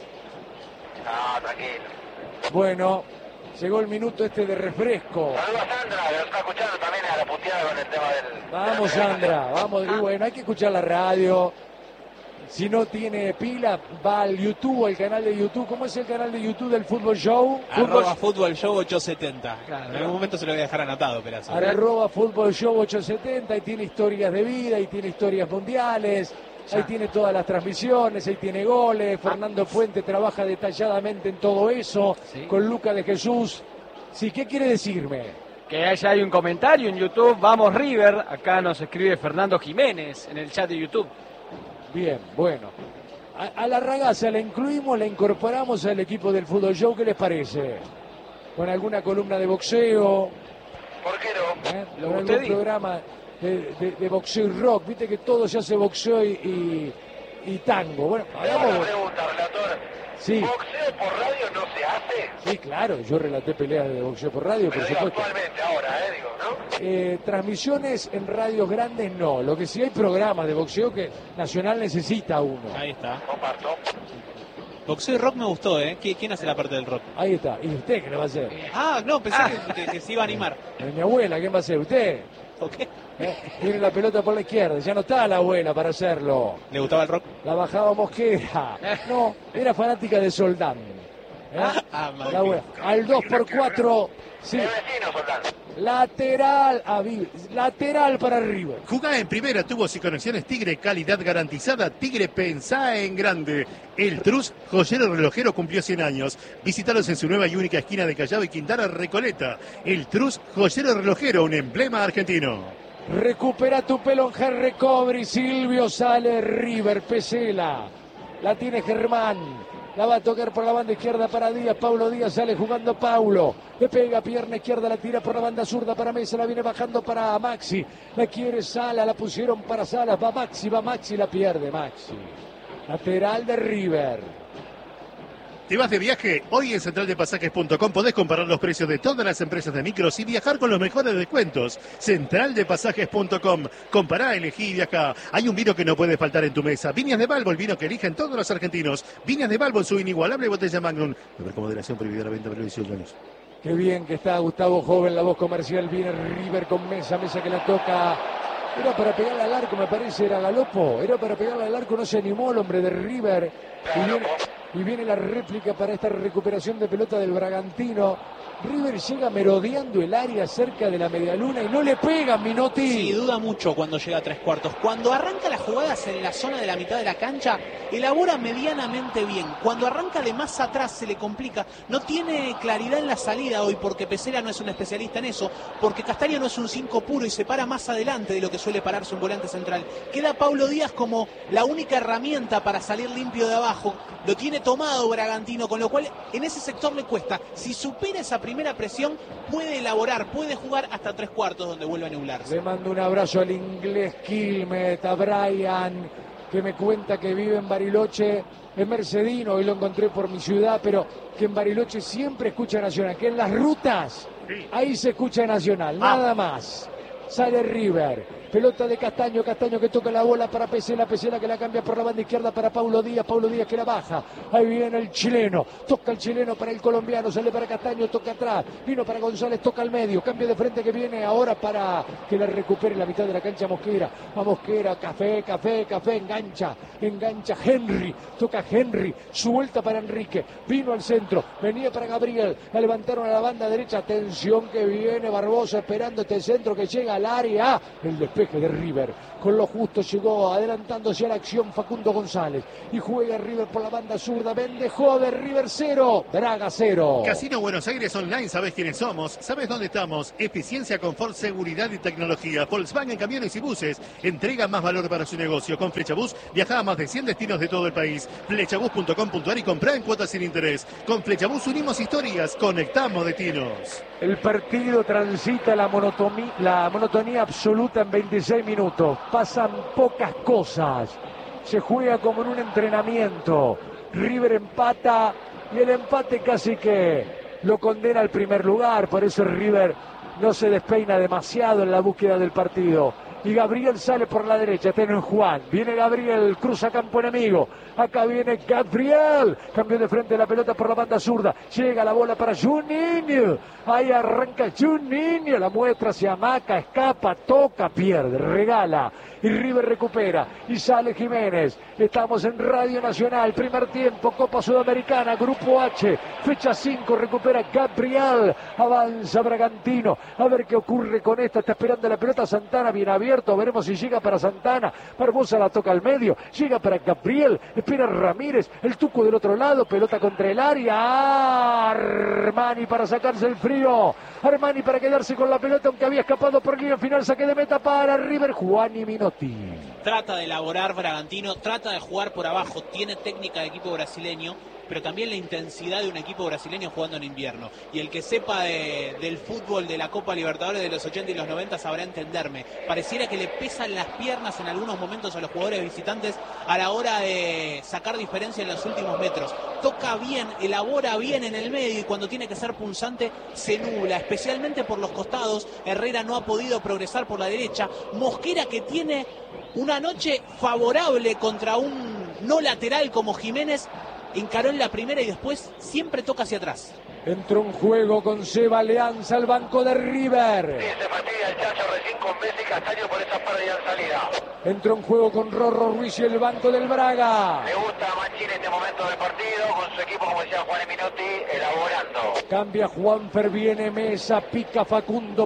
No, tranquilo. Bueno, llegó el minuto este de refresco. Saludos a Sandra, que nos está escuchando también a la puteada con el tema del... Vamos, Sandra, vamos. Y bueno, hay que escuchar la radio. Si no tiene pila, va al YouTube, al canal de YouTube. ¿Cómo es el canal de YouTube del Fútbol Show? Fútbol Show 870. Claro, en algún momento se lo voy a dejar anotado, Perazo. @ Fútbol Show 870, y tiene historias de vida, y tiene historias mundiales. Ahí tiene todas las transmisiones, ahí tiene goles. Fernando Puente trabaja detalladamente en todo eso, con Luca de Jesús. Sí, ¿qué quiere decirme? Que allá hay un comentario en YouTube, vamos River, acá nos escribe Fernando Jiménez en el chat de YouTube. Bien, bueno. A la Ragazza la incluimos, la incorporamos al equipo del Fútbol Show, ¿qué les parece? Con alguna columna de boxeo, ¿Por qué no? con algún programa de boxeo y rock, viste que todo se hace boxeo y tango. Bueno, Hagamos una pregunta, relator. Sí. ¿Boxeo por radio no se hace? Sí, claro, yo relaté peleas de boxeo por radio, por Pero digo supuesto. actualmente, ahora, digo, ¿no? Transmisiones en radios grandes no, lo que sí hay programas de boxeo que Nacional necesita uno. Ahí está. Comparto. Boxeo y rock me gustó, ¿eh? ¿Quién hace la parte del rock? Ahí está, ¿y usted qué le va a hacer? Ah, no, pensé que se iba a animar. Mi abuela, ¿quién va a hacer? ¿Usted? ¿Ok? Tiene la pelota por la izquierda, ya no está la abuela para hacerlo. ¿Le gustaba el rock? La bajaba Mosquera. No, era fanática de Soldán. Madre La abuela. Al 2x4, sí. El vecino, Soldán. Lateral para River. Jugá en primera, tubos y conexiones Tigre, calidad garantizada. Tigre, pensá en grande. El Trus, joyero relojero, cumplió 100 años. Visítalos en su nueva y única esquina de Callao y Quintana, Recoleta. El Trus, joyero relojero, un emblema argentino. Recupera tu pelo en Hair Recovery. Silvio sale River. Pesela. La tiene Germán. La va a tocar por la banda izquierda para Díaz. Paulo Díaz sale jugando Paulo. Le pega pierna izquierda, la tira por la banda zurda para Mesa. La viene bajando para Maxi. La quiere Sala, la pusieron para Sala. Va Maxi, la pierde Maxi. Lateral de River. ¿Te vas de viaje? Hoy en centraldepasajes.com podés comparar los precios de todas las empresas de micros y viajar con los mejores descuentos. Centraldepasajes.com. Compará, elegí y viajá. Hay un vino que no puede faltar en tu mesa. Viñas de Balbo, el vino que eligen todos los argentinos. Viñas de Balbo en su inigualable botella Magnum. Beber moderación, prohibida la venta para 18 años. Qué bien que está Gustavo Joven, la voz comercial. Viene River con Mesa que la toca. Era para pegarle al arco, me parece, era Galopo. Era para pegarle al arco, no se animó el hombre de River. Y viene la réplica para esta recuperación de pelota del Bragantino. River llega merodeando el área cerca de la medialuna y no le pega, Minotti. Sí, duda mucho cuando llega a 3/4. Cuando arranca las jugadas en la zona de la mitad de la cancha, elabora medianamente bien. Cuando arranca de más atrás se le complica. No tiene claridad en la salida hoy porque Pesela no es un especialista en eso, porque Castaño no es un 5 puro y se para más adelante de lo que suele pararse un volante central. Queda Paulo Díaz como la única herramienta para salir limpio de abajo. Lo tiene tomado Bragantino, con lo cual en ese sector le cuesta. Si supera esa primera presión, puede elaborar, puede jugar hasta 3/4 donde vuelve a nublarse. Le mando un abrazo al inglés Quilmet, a Brian, que me cuenta que vive en Bariloche, en Mercedino, hoy lo encontré por mi ciudad, pero que en Bariloche siempre escucha Nacional, que en las rutas, ahí se escucha Nacional, nada más. Sale River, pelota de Castaño, Castaño que toca la bola para Pesela, Pesela que la cambia por la banda izquierda para Paulo Díaz que la baja, ahí viene el chileno, toca el chileno para el colombiano, sale para Castaño, toca atrás, vino para González, toca al medio, cambio de frente que viene ahora para que la recupere la mitad de la cancha Mosquera, a Mosquera, café, engancha Henry, toca Henry, suelta para Enrique, vino al centro, venía para Gabriel, la levantaron a la banda derecha, atención que viene Barbosa esperando este centro que llega al área, el despeje de River, con lo justo llegó adelantándose a la acción Facundo González, y juega River por la banda zurda, Vendejó de River 0, Braga 0. Casino Buenos Aires Online, ¿sabes quiénes somos? ¿Sabes dónde estamos? Eficiencia, confort, seguridad y tecnología. Volkswagen Camiones y Buses entrega más valor para su negocio. Con Flechabús viaja a más de 100 destinos de todo el país. Flechabús.com.ar y comprá en cuotas sin interés. Con Flechabús unimos historias, conectamos destinos. El partido transita la monotonía absoluta en 26 minutos. Pasan pocas cosas. Se juega como en un entrenamiento. River empata y el empate casi que lo condena al primer lugar. Por eso River no se despeina demasiado en la búsqueda del partido. Y Gabriel sale por la derecha, tiene Juan, viene Gabriel, cruza campo enemigo, acá viene Gabriel, cambio de frente la pelota por la banda zurda, llega la bola para Juninho, ahí arranca Juninho, la muestra, se amaca, escapa, toca, pierde, regala, y River recupera, y sale Jiménez, estamos en Radio Nacional, primer tiempo, Copa Sudamericana, Grupo H, fecha 5, recupera Gabriel, avanza Bragantino, a ver qué ocurre con esta, está esperando la pelota Santana, bien abierto, veremos si llega para Santana, Barbosa la toca al medio, llega para Gabriel, espera Ramírez, el Tuco del otro lado, pelota contra el área, Armani para sacarse el frío, Armani para quedarse con la pelota aunque había escapado por línea final, saque de meta para River, Juani Minotti. Trata de elaborar Bragantino, trata de jugar por abajo, tiene técnica de equipo brasileño, pero también la intensidad de un equipo brasileño jugando en invierno. Y el que sepa del fútbol de la Copa Libertadores de los 80 y los 90 sabrá entenderme. Pareciera que le pesan las piernas en algunos momentos a los jugadores visitantes a la hora de sacar diferencia en los últimos metros. Toca bien, elabora bien en el medio y cuando tiene que ser punzante se nubla, especialmente por los costados. Herrera no ha podido progresar por la derecha. Mosquera, que tiene una noche favorable contra un no lateral como Jiménez, encaró en la primera y después siempre toca hacia atrás. Entró en juego con Seba Alianza al banco de River. Sí, se fastidia el Chacho recién con Messi y Castaño por esa pérdida en salida. Entró en juego con Rorro Ruiz y el banco del Braga. Le gusta a Machín este momento del partido, con su equipo, como decía Juan Minotti, elaborando. Cambia Juanfer, viene Mesa, pica Facundo,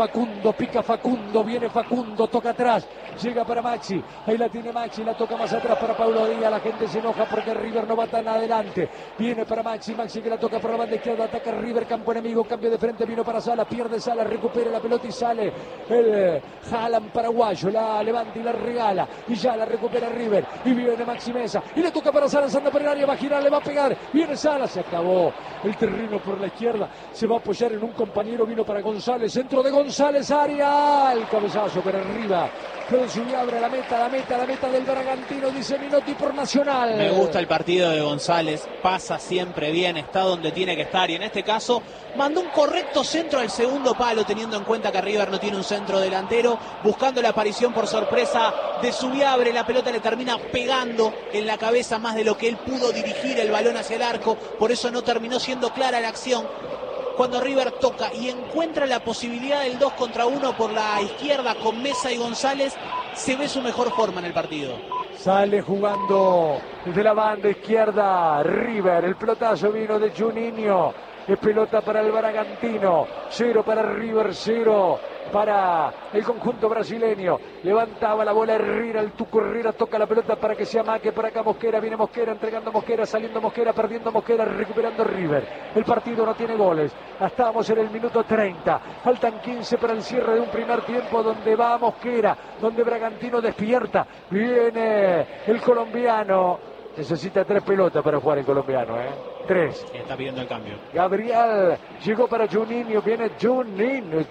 viene Facundo, toca atrás, llega para Maxi, ahí la tiene Maxi, la toca más atrás para Paulo Díaz, la gente se enoja porque River no va tan adelante, viene para Maxi que la toca por la banda izquierda, ataca River, campo enemigo, cambio de frente, vino para Sala, pierde Sala, recupera la pelota y sale el Haaland paraguayo, la levanta y la regala, y ya la recupera River, y viene Maxi Mesa, y le toca para Sala, anda por el área, va a girar, le va a pegar, viene Sala, se acabó el terreno por la izquierda, se va a apoyar en un compañero, vino para González, centro de González, área, el cabezazo para arriba, pero subió, abre la meta del Bragantino, dice Minotti por Nacional. Me gusta el partido de González, pasa siempre bien, está donde tiene que estar, y en este caso mandó un correcto centro al segundo palo, teniendo en cuenta que River no tiene un centro delantero, buscando la aparición por sorpresa de Subiabre, la pelota le termina pegando en la cabeza más de lo que él pudo dirigir el balón hacia el arco, por eso no terminó siendo clara la acción. Cuando River toca y encuentra la posibilidad del 2 contra 1 por la izquierda con Mesa y González, se ve su mejor forma en el partido. Sale jugando desde la banda izquierda River, el pelotazo vino de Juninho, es pelota para el Bragantino, 0 para River, 0 para el conjunto brasileño, levantaba la bola Herrera, el Tuco Herrera toca la pelota para que se amaque por acá Mosquera, viene Mosquera, entregando Mosquera, saliendo Mosquera, perdiendo Mosquera, recuperando River, el partido no tiene goles, estamos en el minuto 30, faltan 15 para el cierre de un primer tiempo donde va Mosquera, donde Bragantino despierta, viene el colombiano, necesita 3 pelotas para jugar el colombiano, 3. Está pidiendo el cambio. Gabriel llegó para Juninho, viene Juninho,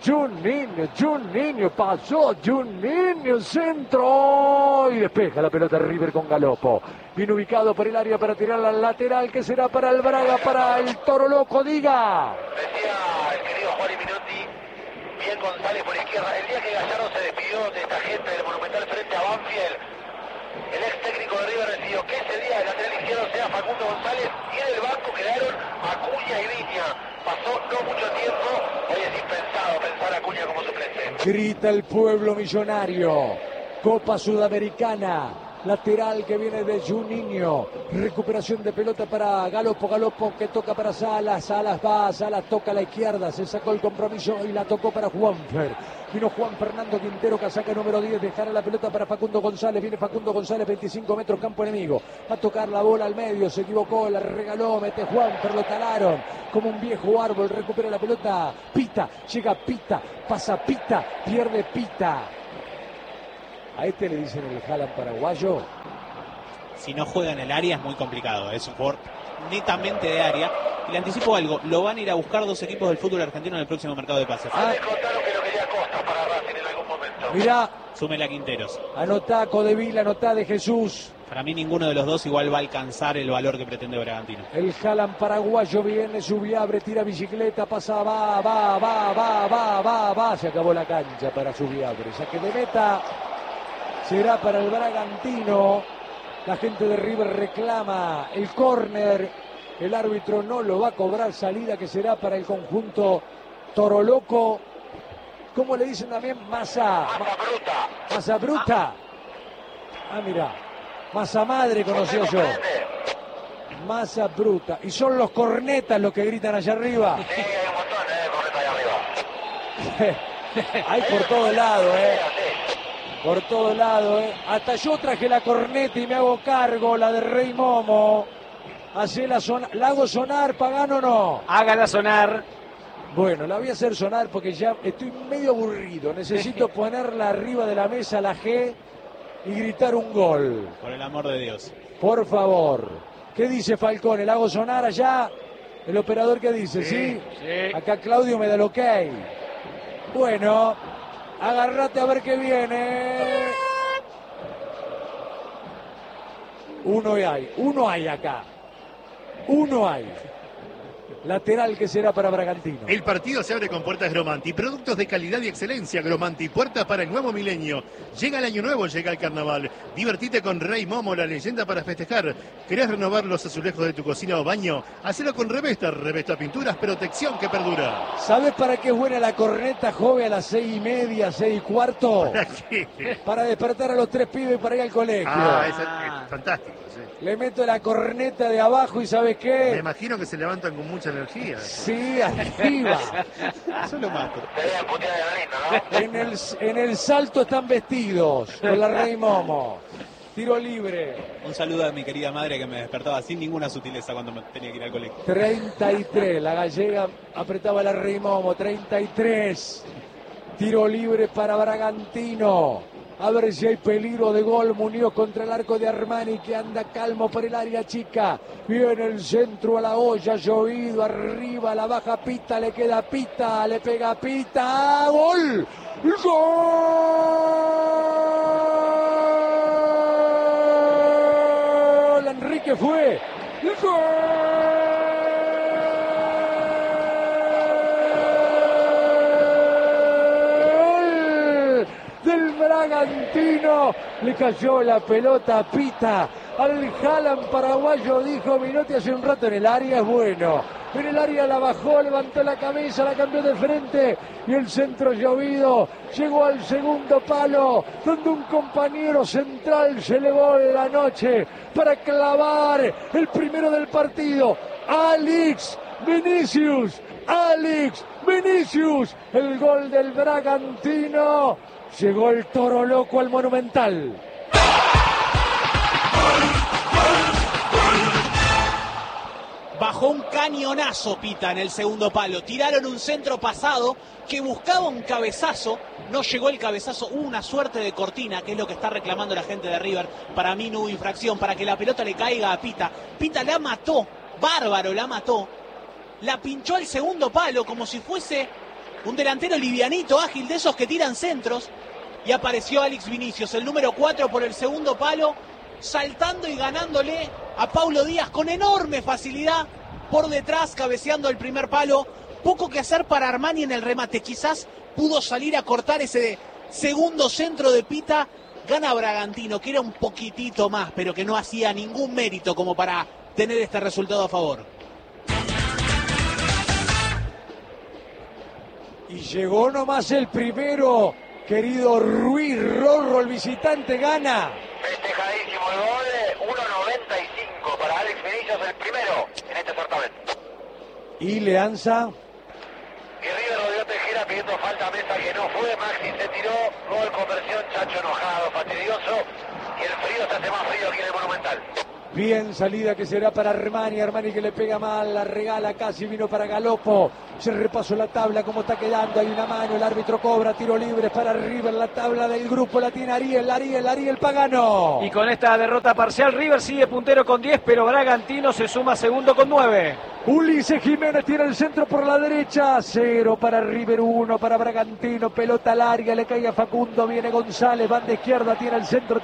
pasó Juninho, centro y despeja la pelota River con Galopo. Bien ubicado por el área para tirar al lateral, que será para el Braga, para el Toro Loco, diga. Decía el querido Juan Minotti, bien González por izquierda. El día que Gallardo se despidió de esta gente Facundo González, y en el banco quedaron Acuña y Viña. Pasó no mucho tiempo, hoy es impensado pensar a Acuña como suplente. Grita el pueblo millonario. Copa Sudamericana. Lateral que viene de Juninho. Recuperación de pelota para Galopo. Galopo que toca para Salas. Salas va. Salas toca a la izquierda. Se sacó el compromiso y la tocó para Juanfer. Vino Juan Fernando Quintero, casaca número 10. Dejará la pelota para Facundo González. Viene Facundo González, 25 metros, campo enemigo. Va a tocar la bola al medio. Se equivocó, la regaló. Mete Juanfer, lo talaron como un viejo árbol. Recupera la pelota. Pita. Llega Pita. Pasa Pita. Pierde Pita. A este le dicen el Haaland paraguayo. Si no juega en el área es muy complicado. Es un jugador netamente de área. Y le anticipo algo. Lo van a ir a buscar 2 equipos del fútbol argentino en el próximo mercado de pases. Me contaron que lo quería Costa para Racing en algún momento. Mirá. Súmela Quinteros. Anotá Codevil, anotá de Jesús. Para mí ninguno de los dos igual va a alcanzar el valor que pretende Bragantino. El Haaland paraguayo viene, Subiabre, tira bicicleta, pasa, va. Se acabó la cancha para Subiabre. Saque de meta. Será para el Bragantino. La gente de River reclama el córner. El árbitro no lo va a cobrar. Salida que será para el conjunto Toroloco. ¿Cómo le dicen también? Masa bruta. Masa bruta. Ah, mira. Masa madre conocía yo. Masa bruta. Y son los cornetas los que gritan allá arriba. Sí, hay un montón de cornetas allá arriba. Hay por todo lado, Por todo lado, Hasta yo traje la corneta y me hago cargo, la de Rey Momo. ¿La hago sonar, Pagano, o no? Hágala sonar. Bueno, la voy a hacer sonar porque ya estoy medio aburrido. Necesito ponerla arriba de la mesa, la G, y gritar un gol. Por el amor de Dios. Por favor. ¿Qué dice Falcone? ¿La hago sonar allá? ¿El operador qué dice? ¿Sí? Acá Claudio me da el ok. Bueno, agárrate a ver qué viene. Uno hay acá. Uno hay. Lateral que será para Bragantino. El partido se abre con puertas Gromanti. Productos de calidad y excelencia Gromanti. Puertas para el nuevo milenio. Llega el año nuevo, llega el carnaval. Divertite con Rey Momo, la leyenda para festejar. ¿Querés renovar los azulejos de tu cocina o baño? Hacelo con Revesta. Revesta Pinturas, protección que perdura. ¿Sabes para qué es buena la corneta, joven, a las 6:30, 6:15? ¿Para qué? Para despertar a los 3 pibes para ir al colegio. Es fantástico. Sí. Le meto la corneta de abajo y ¿sabes qué? Me imagino que se levantan con mucha energía. Sí, arriba. Eso lo mato. En el salto están vestidos con la Rey Momo. Tiro libre. Un saludo a mi querida madre que me despertaba sin ninguna sutileza cuando me tenía que ir al colegio. 33, la gallega apretaba la Rey Momo, 33. Tiro libre para Bragantino. A ver si hay peligro de gol. Muñoz contra el arco de Armani que anda calmo por el área chica. Viene el centro a la olla. Llovido arriba. La baja Pita. Le queda Pita. Le pega Pita. ¡Gol! ¡Gol! Enrique fue. ¡Gol! Bragantino, le cayó la pelota a Pita, al Haaland paraguayo, dijo Minotti hace un rato, en el área es bueno, en el área la bajó, levantó la cabeza, la cambió de frente y el centro llovido, llegó al segundo palo, donde un compañero central se elevó en la noche para clavar el primero del partido, Alex Vinicius, el gol del Bragantino. Llegó el Toro Loco al Monumental. Bajó un cañonazo Pita en el segundo palo. Tiraron un centro pasado que buscaba un cabezazo. No llegó el cabezazo. Hubo una suerte de cortina, que es lo que está reclamando la gente de River. Para mí no hubo infracción, para que la pelota le caiga a Pita. Pita la mató. Bárbaro, la mató. La pinchó al segundo palo como si fuese un delantero livianito, ágil, de esos que tiran centros. Y apareció Alex Vinicius, el número 4 por el segundo palo, saltando y ganándole a Paulo Díaz con enorme facilidad por detrás, cabeceando el primer palo. Poco que hacer para Armani en el remate. Quizás pudo salir a cortar ese segundo centro de Pita. Gana Bragantino, que era un poquitito más, pero que no hacía ningún mérito como para tener este resultado a favor. Y llegó nomás el primero, querido Ruiz Rorro, el visitante gana. Festejadísimo el gol, 1.95 para Alex Vinicius, el primero en este certamen. Y Leanza. Y River rodeó Tejera pidiendo falta a Mesa que no fue, Maxi se tiró, gol conversión, Chacho enojado, fastidioso, y el frío se hace más frío aquí en el Monumental. Bien salida que será para Armani, Armani que le pega mal, la regala casi, vino para Galopo, se repasó la tabla, cómo está quedando, hay una mano, el árbitro cobra, tiro libre para River, la tabla del grupo la tiene Ariel Pagano. Y con esta derrota parcial, River sigue puntero con 10, pero Bragantino se suma segundo con 9. Ulises Jiménez tira el centro por la derecha, 0 para River, 1 para Bragantino, pelota larga, le cae a Facundo, viene González, banda izquierda, tiene el centro,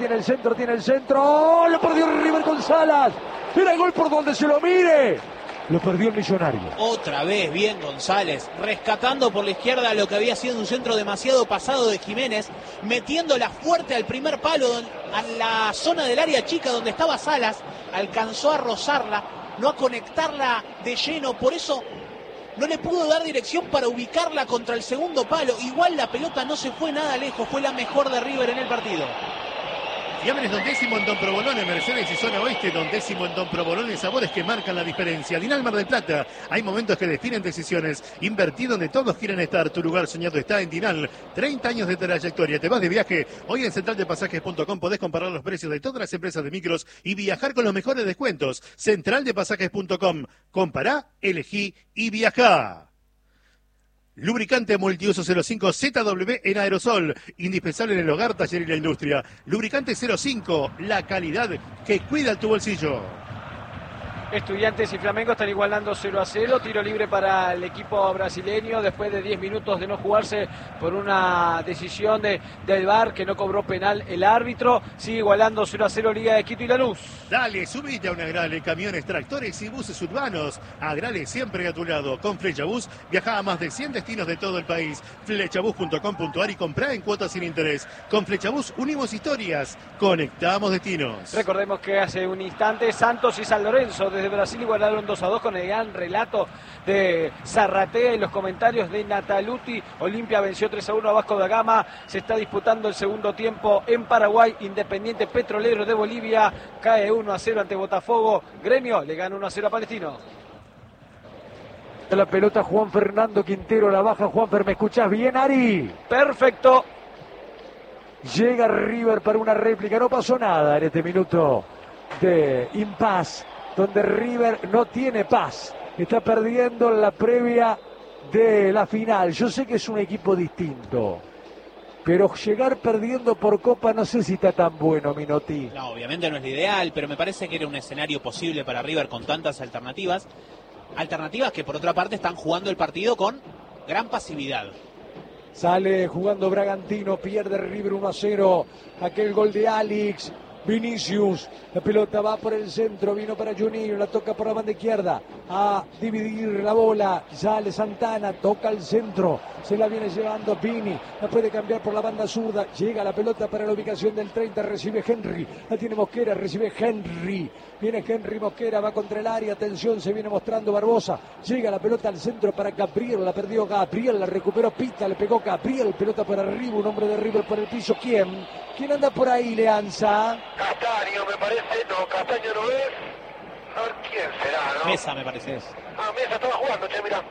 ¡oh! Lo perdió River con Salas, era el gol por donde se lo mire, lo perdió el Millonario. Otra vez bien González, rescatando por la izquierda lo que había sido un centro demasiado pasado de Jiménez, metiéndola fuerte al primer palo, a la zona del área chica donde estaba Salas, alcanzó a rozarla, no a conectarla de lleno, por eso no le pudo dar dirección para ubicarla contra el segundo palo. Igual la pelota no se fue nada lejos, fue la mejor de River en el partido. Fiambres Don Décimo en Don Provolone, Mercedes y Zona Oeste, Don Décimo en Don Provolone, sabores que marcan la diferencia. Dinal Mar del Plata, hay momentos que definen decisiones. Invertí donde todos quieren estar, tu lugar soñado está en Dinal. 30 años de trayectoria, te vas de viaje. Hoy en centraldepasajes.com podés comparar los precios de todas las empresas de micros y viajar con los mejores descuentos. Centraldepasajes.com, compará, elegí y viajá. Lubricante multiuso 05 ZW en aerosol, indispensable en el hogar, taller y la industria. Lubricante 05, la calidad que cuida tu bolsillo. Estudiantes y Flamengo están igualando 0-0, tiro libre para el equipo brasileño después de 10 minutos de no jugarse por una decisión del VAR que no cobró penal el árbitro. Sigue igualando 0-0 Liga de Quito y Lanús. Dale, subite a un Agrale, camiones, tractores y buses urbanos. Agrale siempre a tu lado. Con Flechabús viaja a más de 100 destinos de todo el país. Flechabús.com.ar y comprá en cuotas sin interés. Con Flechabús unimos historias, conectamos destinos. Recordemos que hace un instante Santos y San Lorenzo desde Brasil igualaron 2-2 con el gran relato de Zarratea y los comentarios de Nataluti. Olimpia venció 3-1 a Vasco da Gama. Se está disputando el segundo tiempo en Paraguay. Independiente Petrolero de Bolivia cae 1-0 ante Botafogo. Gremio le gana 1-0 a Palestino. La pelota Juan Fernando Quintero, la baja Juanfer, ¿me escuchás bien, Ari? Perfecto. Llega River para una réplica, no pasó nada en este minuto de impas, donde River no tiene paz, está perdiendo la previa de la final. Yo sé que es un equipo distinto, pero llegar perdiendo por Copa no sé si está tan bueno, Minotti. No, obviamente no es lo ideal, pero me parece que era un escenario posible para River con tantas alternativas. Alternativas que por otra parte están jugando el partido con gran pasividad. Sale jugando Bragantino, pierde River 1-0, aquel gol de Alex Vinicius, la pelota va por el centro, vino para Juninho, la toca por la banda izquierda, a dividir la bola, sale Santana, toca el centro, se la viene llevando Pini, la puede cambiar por la banda zurda, llega la pelota para la ubicación del 30, recibe Henry, la tiene Mosquera, recibe Henry, viene Henry Mosquera, va contra el área, atención, se viene mostrando Barbosa, llega la pelota al centro para Gabriel, la perdió Gabriel, la recuperó Pita, le pegó Gabriel, pelota por arriba, un hombre de River por el piso, ¿quién anda por ahí, Leanza? Castaño me parece, no, Castaño no es. A ver quién será, ¿no? Mesa me parece. Mesa estaba jugando, che, mirá.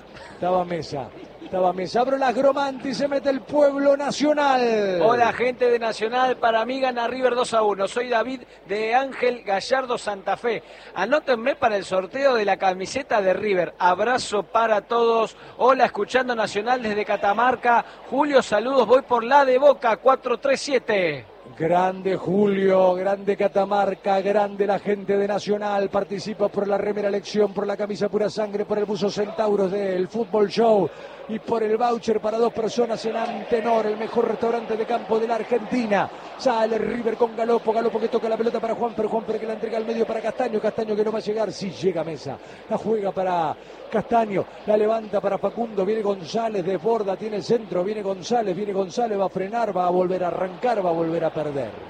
Estaba Mesa, abro las Gromanti, se mete el Pueblo Nacional. Hola gente de Nacional, para mí gana River 2-1. Soy David de Ángel Gallardo Santa Fe. Anótenme para el sorteo de la camiseta de River. Abrazo para todos. Hola, escuchando Nacional desde Catamarca. Julio, saludos, voy por la de Boca, 437. Grande Julio, grande Catamarca, grande la gente de Nacional, participa por la remera elección, por la camisa pura sangre, por el buzo Centauros del Fútbol Show y por el voucher para 2 personas en Antenor, el mejor restaurante de campo de la Argentina. Sale River con Galopo que toca la pelota para Juanfer que la entrega al medio para Castaño que no va a llegar, sí llega Mesa, la juega para Castaño, la levanta para Facundo, viene González, desborda, tiene el centro, viene González, va a frenar, va a volver a arrancar, va a volver a perder.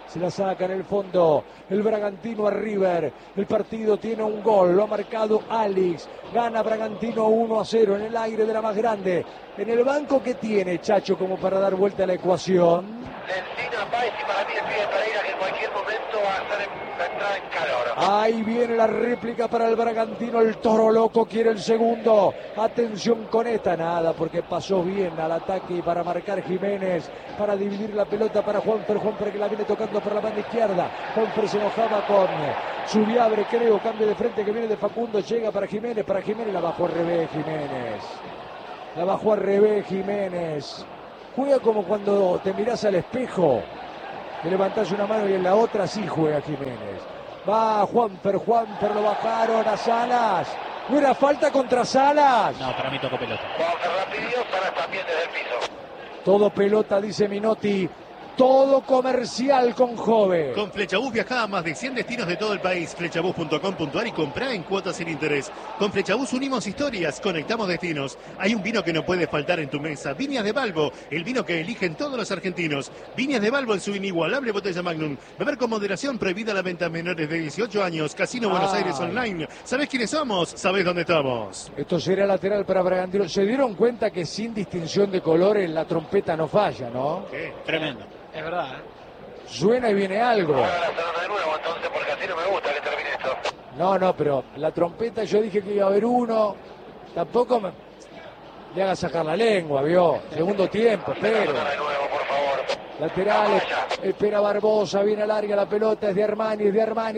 Se la saca en el fondo el Bragantino a River. El partido tiene un gol, lo ha marcado Alex. Gana Bragantino 1-0 en el aire de la más grande. En el banco que tiene Chacho como para dar vuelta a la ecuación. Lencina, Páez y para mí el pibe Pereira, que en cualquier momento va a entrar en calor. Ahí viene la réplica para el Bragantino. El Toro Loco quiere el segundo. Atención con esta, nada, porque pasó bien al ataque y para marcar Jiménez, para dividir la pelota para Juanfer que la viene tocando por la banda izquierda. Juanfer se enojaba con Subiabre, creo, cambio de frente que viene de Facundo, llega para Jiménez, la bajó al revés Jiménez. La bajó al revés Jiménez. Juega como cuando te mirás al espejo, te levantás una mano y en la otra sí juega Jiménez. Va Juanfer, lo bajaron a Salas. ¿No era falta contra Salas? No, para mí tocó pelota. Juanfer la pidió, Salas también desde el piso. Todo pelota, dice Minotti. Todo comercial con Jove. Con Flechabús viajá a más de 100 destinos de todo el país. Flechabús.com.ar y comprá en cuotas sin interés. Con Flechabús unimos historias, conectamos destinos. Hay un vino que no puede faltar en tu mesa. Viñas de Balbo, el vino que eligen todos los argentinos. Viñas de Balbo en su inigualable botella Magnum. Beber con moderación, prohibida la venta a menores de 18 años. Casino Buenos Aires Online. ¿Sabés quiénes somos? ¿Sabés dónde estamos? Esto será lateral para Bragantino. Se dieron cuenta que sin distinción de colores la trompeta no falla, ¿no? ¿Qué? Tremendo. Es verdad, Suena y viene algo. Ahora la sonora de nuevo, entonces, porque así no me gusta que termine esto. No, pero la trompeta yo dije que iba a haber uno. Tampoco le haga sacar la lengua, vio. Segundo tiempo, pero. Sonora de nuevo, por favor. Lateral, espera Barbosa, viene larga la pelota, es de Armani,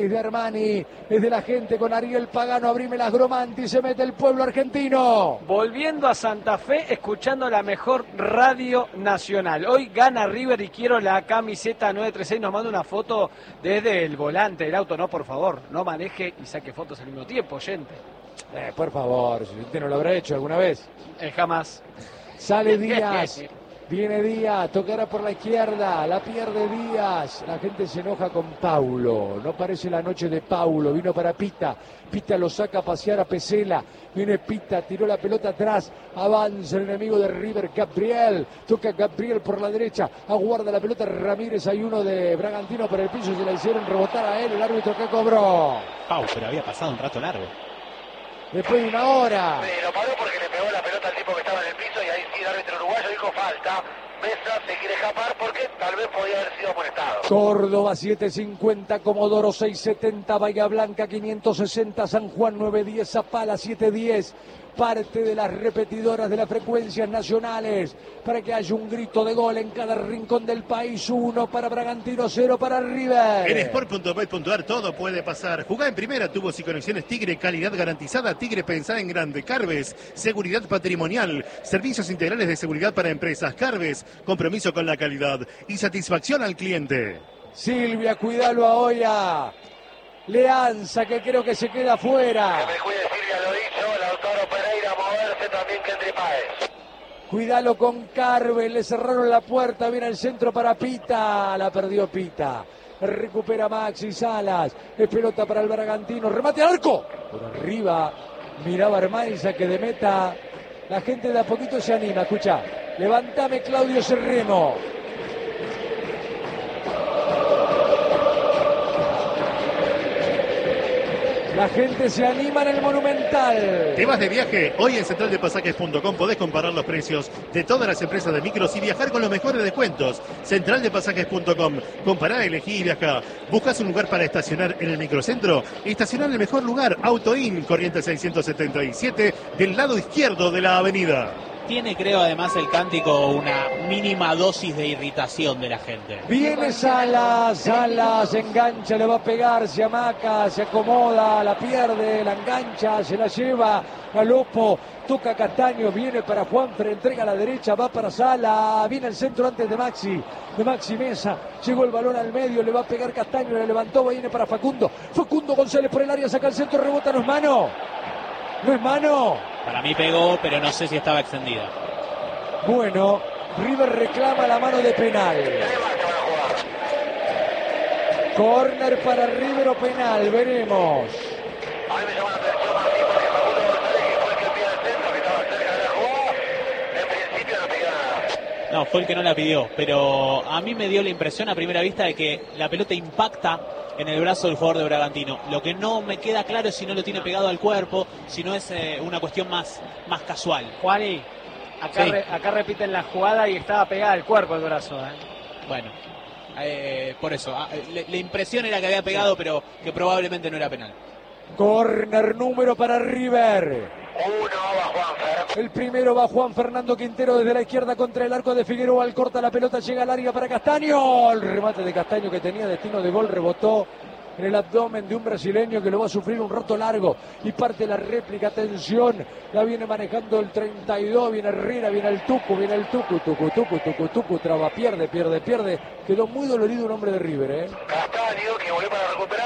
es de la gente con Ariel Pagano, abrime las Gromanti, se mete el pueblo argentino. Volviendo a Santa Fe, escuchando la mejor radio nacional. Hoy gana River y quiero la camiseta 936. Nos manda una foto desde el volante del auto. No, por favor, no maneje y saque fotos al mismo tiempo, oyente. Por favor, si usted no lo habrá hecho alguna vez. Jamás. Sale Díaz. Viene Díaz, tocará por la izquierda, la pierde Díaz. La gente se enoja con Paulo. No parece la noche de Paulo. Vino para Pita. Pita lo saca a pasear a Pesela. Viene Pita, tiró la pelota atrás. Avanza el enemigo de River, Gabriel. Toca Gabriel por la derecha. Aguarda la pelota Ramírez. Hay uno de Bragantino por el piso. Se la hicieron rebotar a él. El árbitro que cobró. Pau, pero había pasado un rato largo. Después de una hora. Sí, lo paró porque le pegó la pelota al tipo que estaba en el piso y ahí sí el árbitro uruguayo dijo falta. Mesa se quiere escapar porque tal vez podía haber sido amonestado. Córdoba 750, Comodoro 670, Bahía Blanca 560, San Juan 910, Zapala 710. Parte de las repetidoras de las frecuencias nacionales para que haya un grito de gol en cada rincón del país. 1 para Bragantino, 0 para River. En sport.bet.ar todo puede pasar. Jugá en primera, tubos y conexiones Tigre, calidad garantizada. Tigre, pensada en grande. Carves, seguridad patrimonial, servicios integrales de seguridad para empresas. Carves, compromiso con la calidad y satisfacción al cliente. Silvia, cuidalo a Oya. Leanza, que creo que se queda fuera. Que me cuide Silvia, lo dicho. Lautaro Pereira a moverse, también Kendry Páez. Cuidalo con Carvel, le cerraron la puerta, viene al centro para Pita, la perdió Pita. Recupera Maxi Salas, es pelota para el Bragantino, remate al arco. Por arriba, miraba Armani, saque de meta. La gente de a poquito se anima, escucha. Levantame Claudio Cerremo. La gente se anima en el Monumental. ¿Te vas de viaje? Hoy en centraldepasajes.com podés comparar los precios de todas las empresas de micros y viajar con los mejores descuentos. Centraldepasajes.com. Compará, elegí y viajá. ¿Buscas un lugar para estacionar en el microcentro? Estacionar en el mejor lugar. AutoIn, Corrientes 677, del lado izquierdo de la avenida. Tiene, creo, además el cántico una mínima dosis de irritación de la gente. Viene Salas, Salas engancha, le va a pegar, se amaca, se acomoda, la pierde, la engancha, se la lleva a Lopo, toca Castaño, viene para Juanfer, entrega a la derecha, va para Sala, viene el centro antes de Maxi Mesa, llegó el balón al medio, le va a pegar Castaño, le levantó, viene para Facundo González por el área, saca el centro, rebota, no es mano. No es mano. Para mí pegó, pero no sé si estaba extendida. Bueno, River reclama la mano de penal. Corner para River o penal, veremos. A mí me llama la atención Martín porque Facundo González, que fue el que envía el centro, que estaba cerca de la jugada, en principio no pega nada. No, fue el que no la pidió, pero a mí me dio la impresión a primera vista de que la pelota impacta en el brazo del jugador de Bragantino. Lo que no me queda claro es si no lo tiene pegado al cuerpo, si no es una cuestión más casual. Juani, acá, Sí. acá repiten la jugada y estaba pegada al cuerpo el brazo. Bueno, por eso, la impresión era que había pegado, pero que probablemente no era penal. Corner número para River. Uno va Juanfer. El primero va Juan Fernando Quintero desde la izquierda contra el arco de Figueroa. Al corta la pelota, llega larga para Castaño. El remate de Castaño que tenía destino de gol rebotó en el abdomen de un brasileño que lo va a sufrir un roto largo. Y parte la réplica, atención. La viene manejando el 32. Viene Herrera, viene el Tucu, Tucu. Traba, pierde. Quedó muy dolorido un hombre de River, Castaño que volvió para recuperar.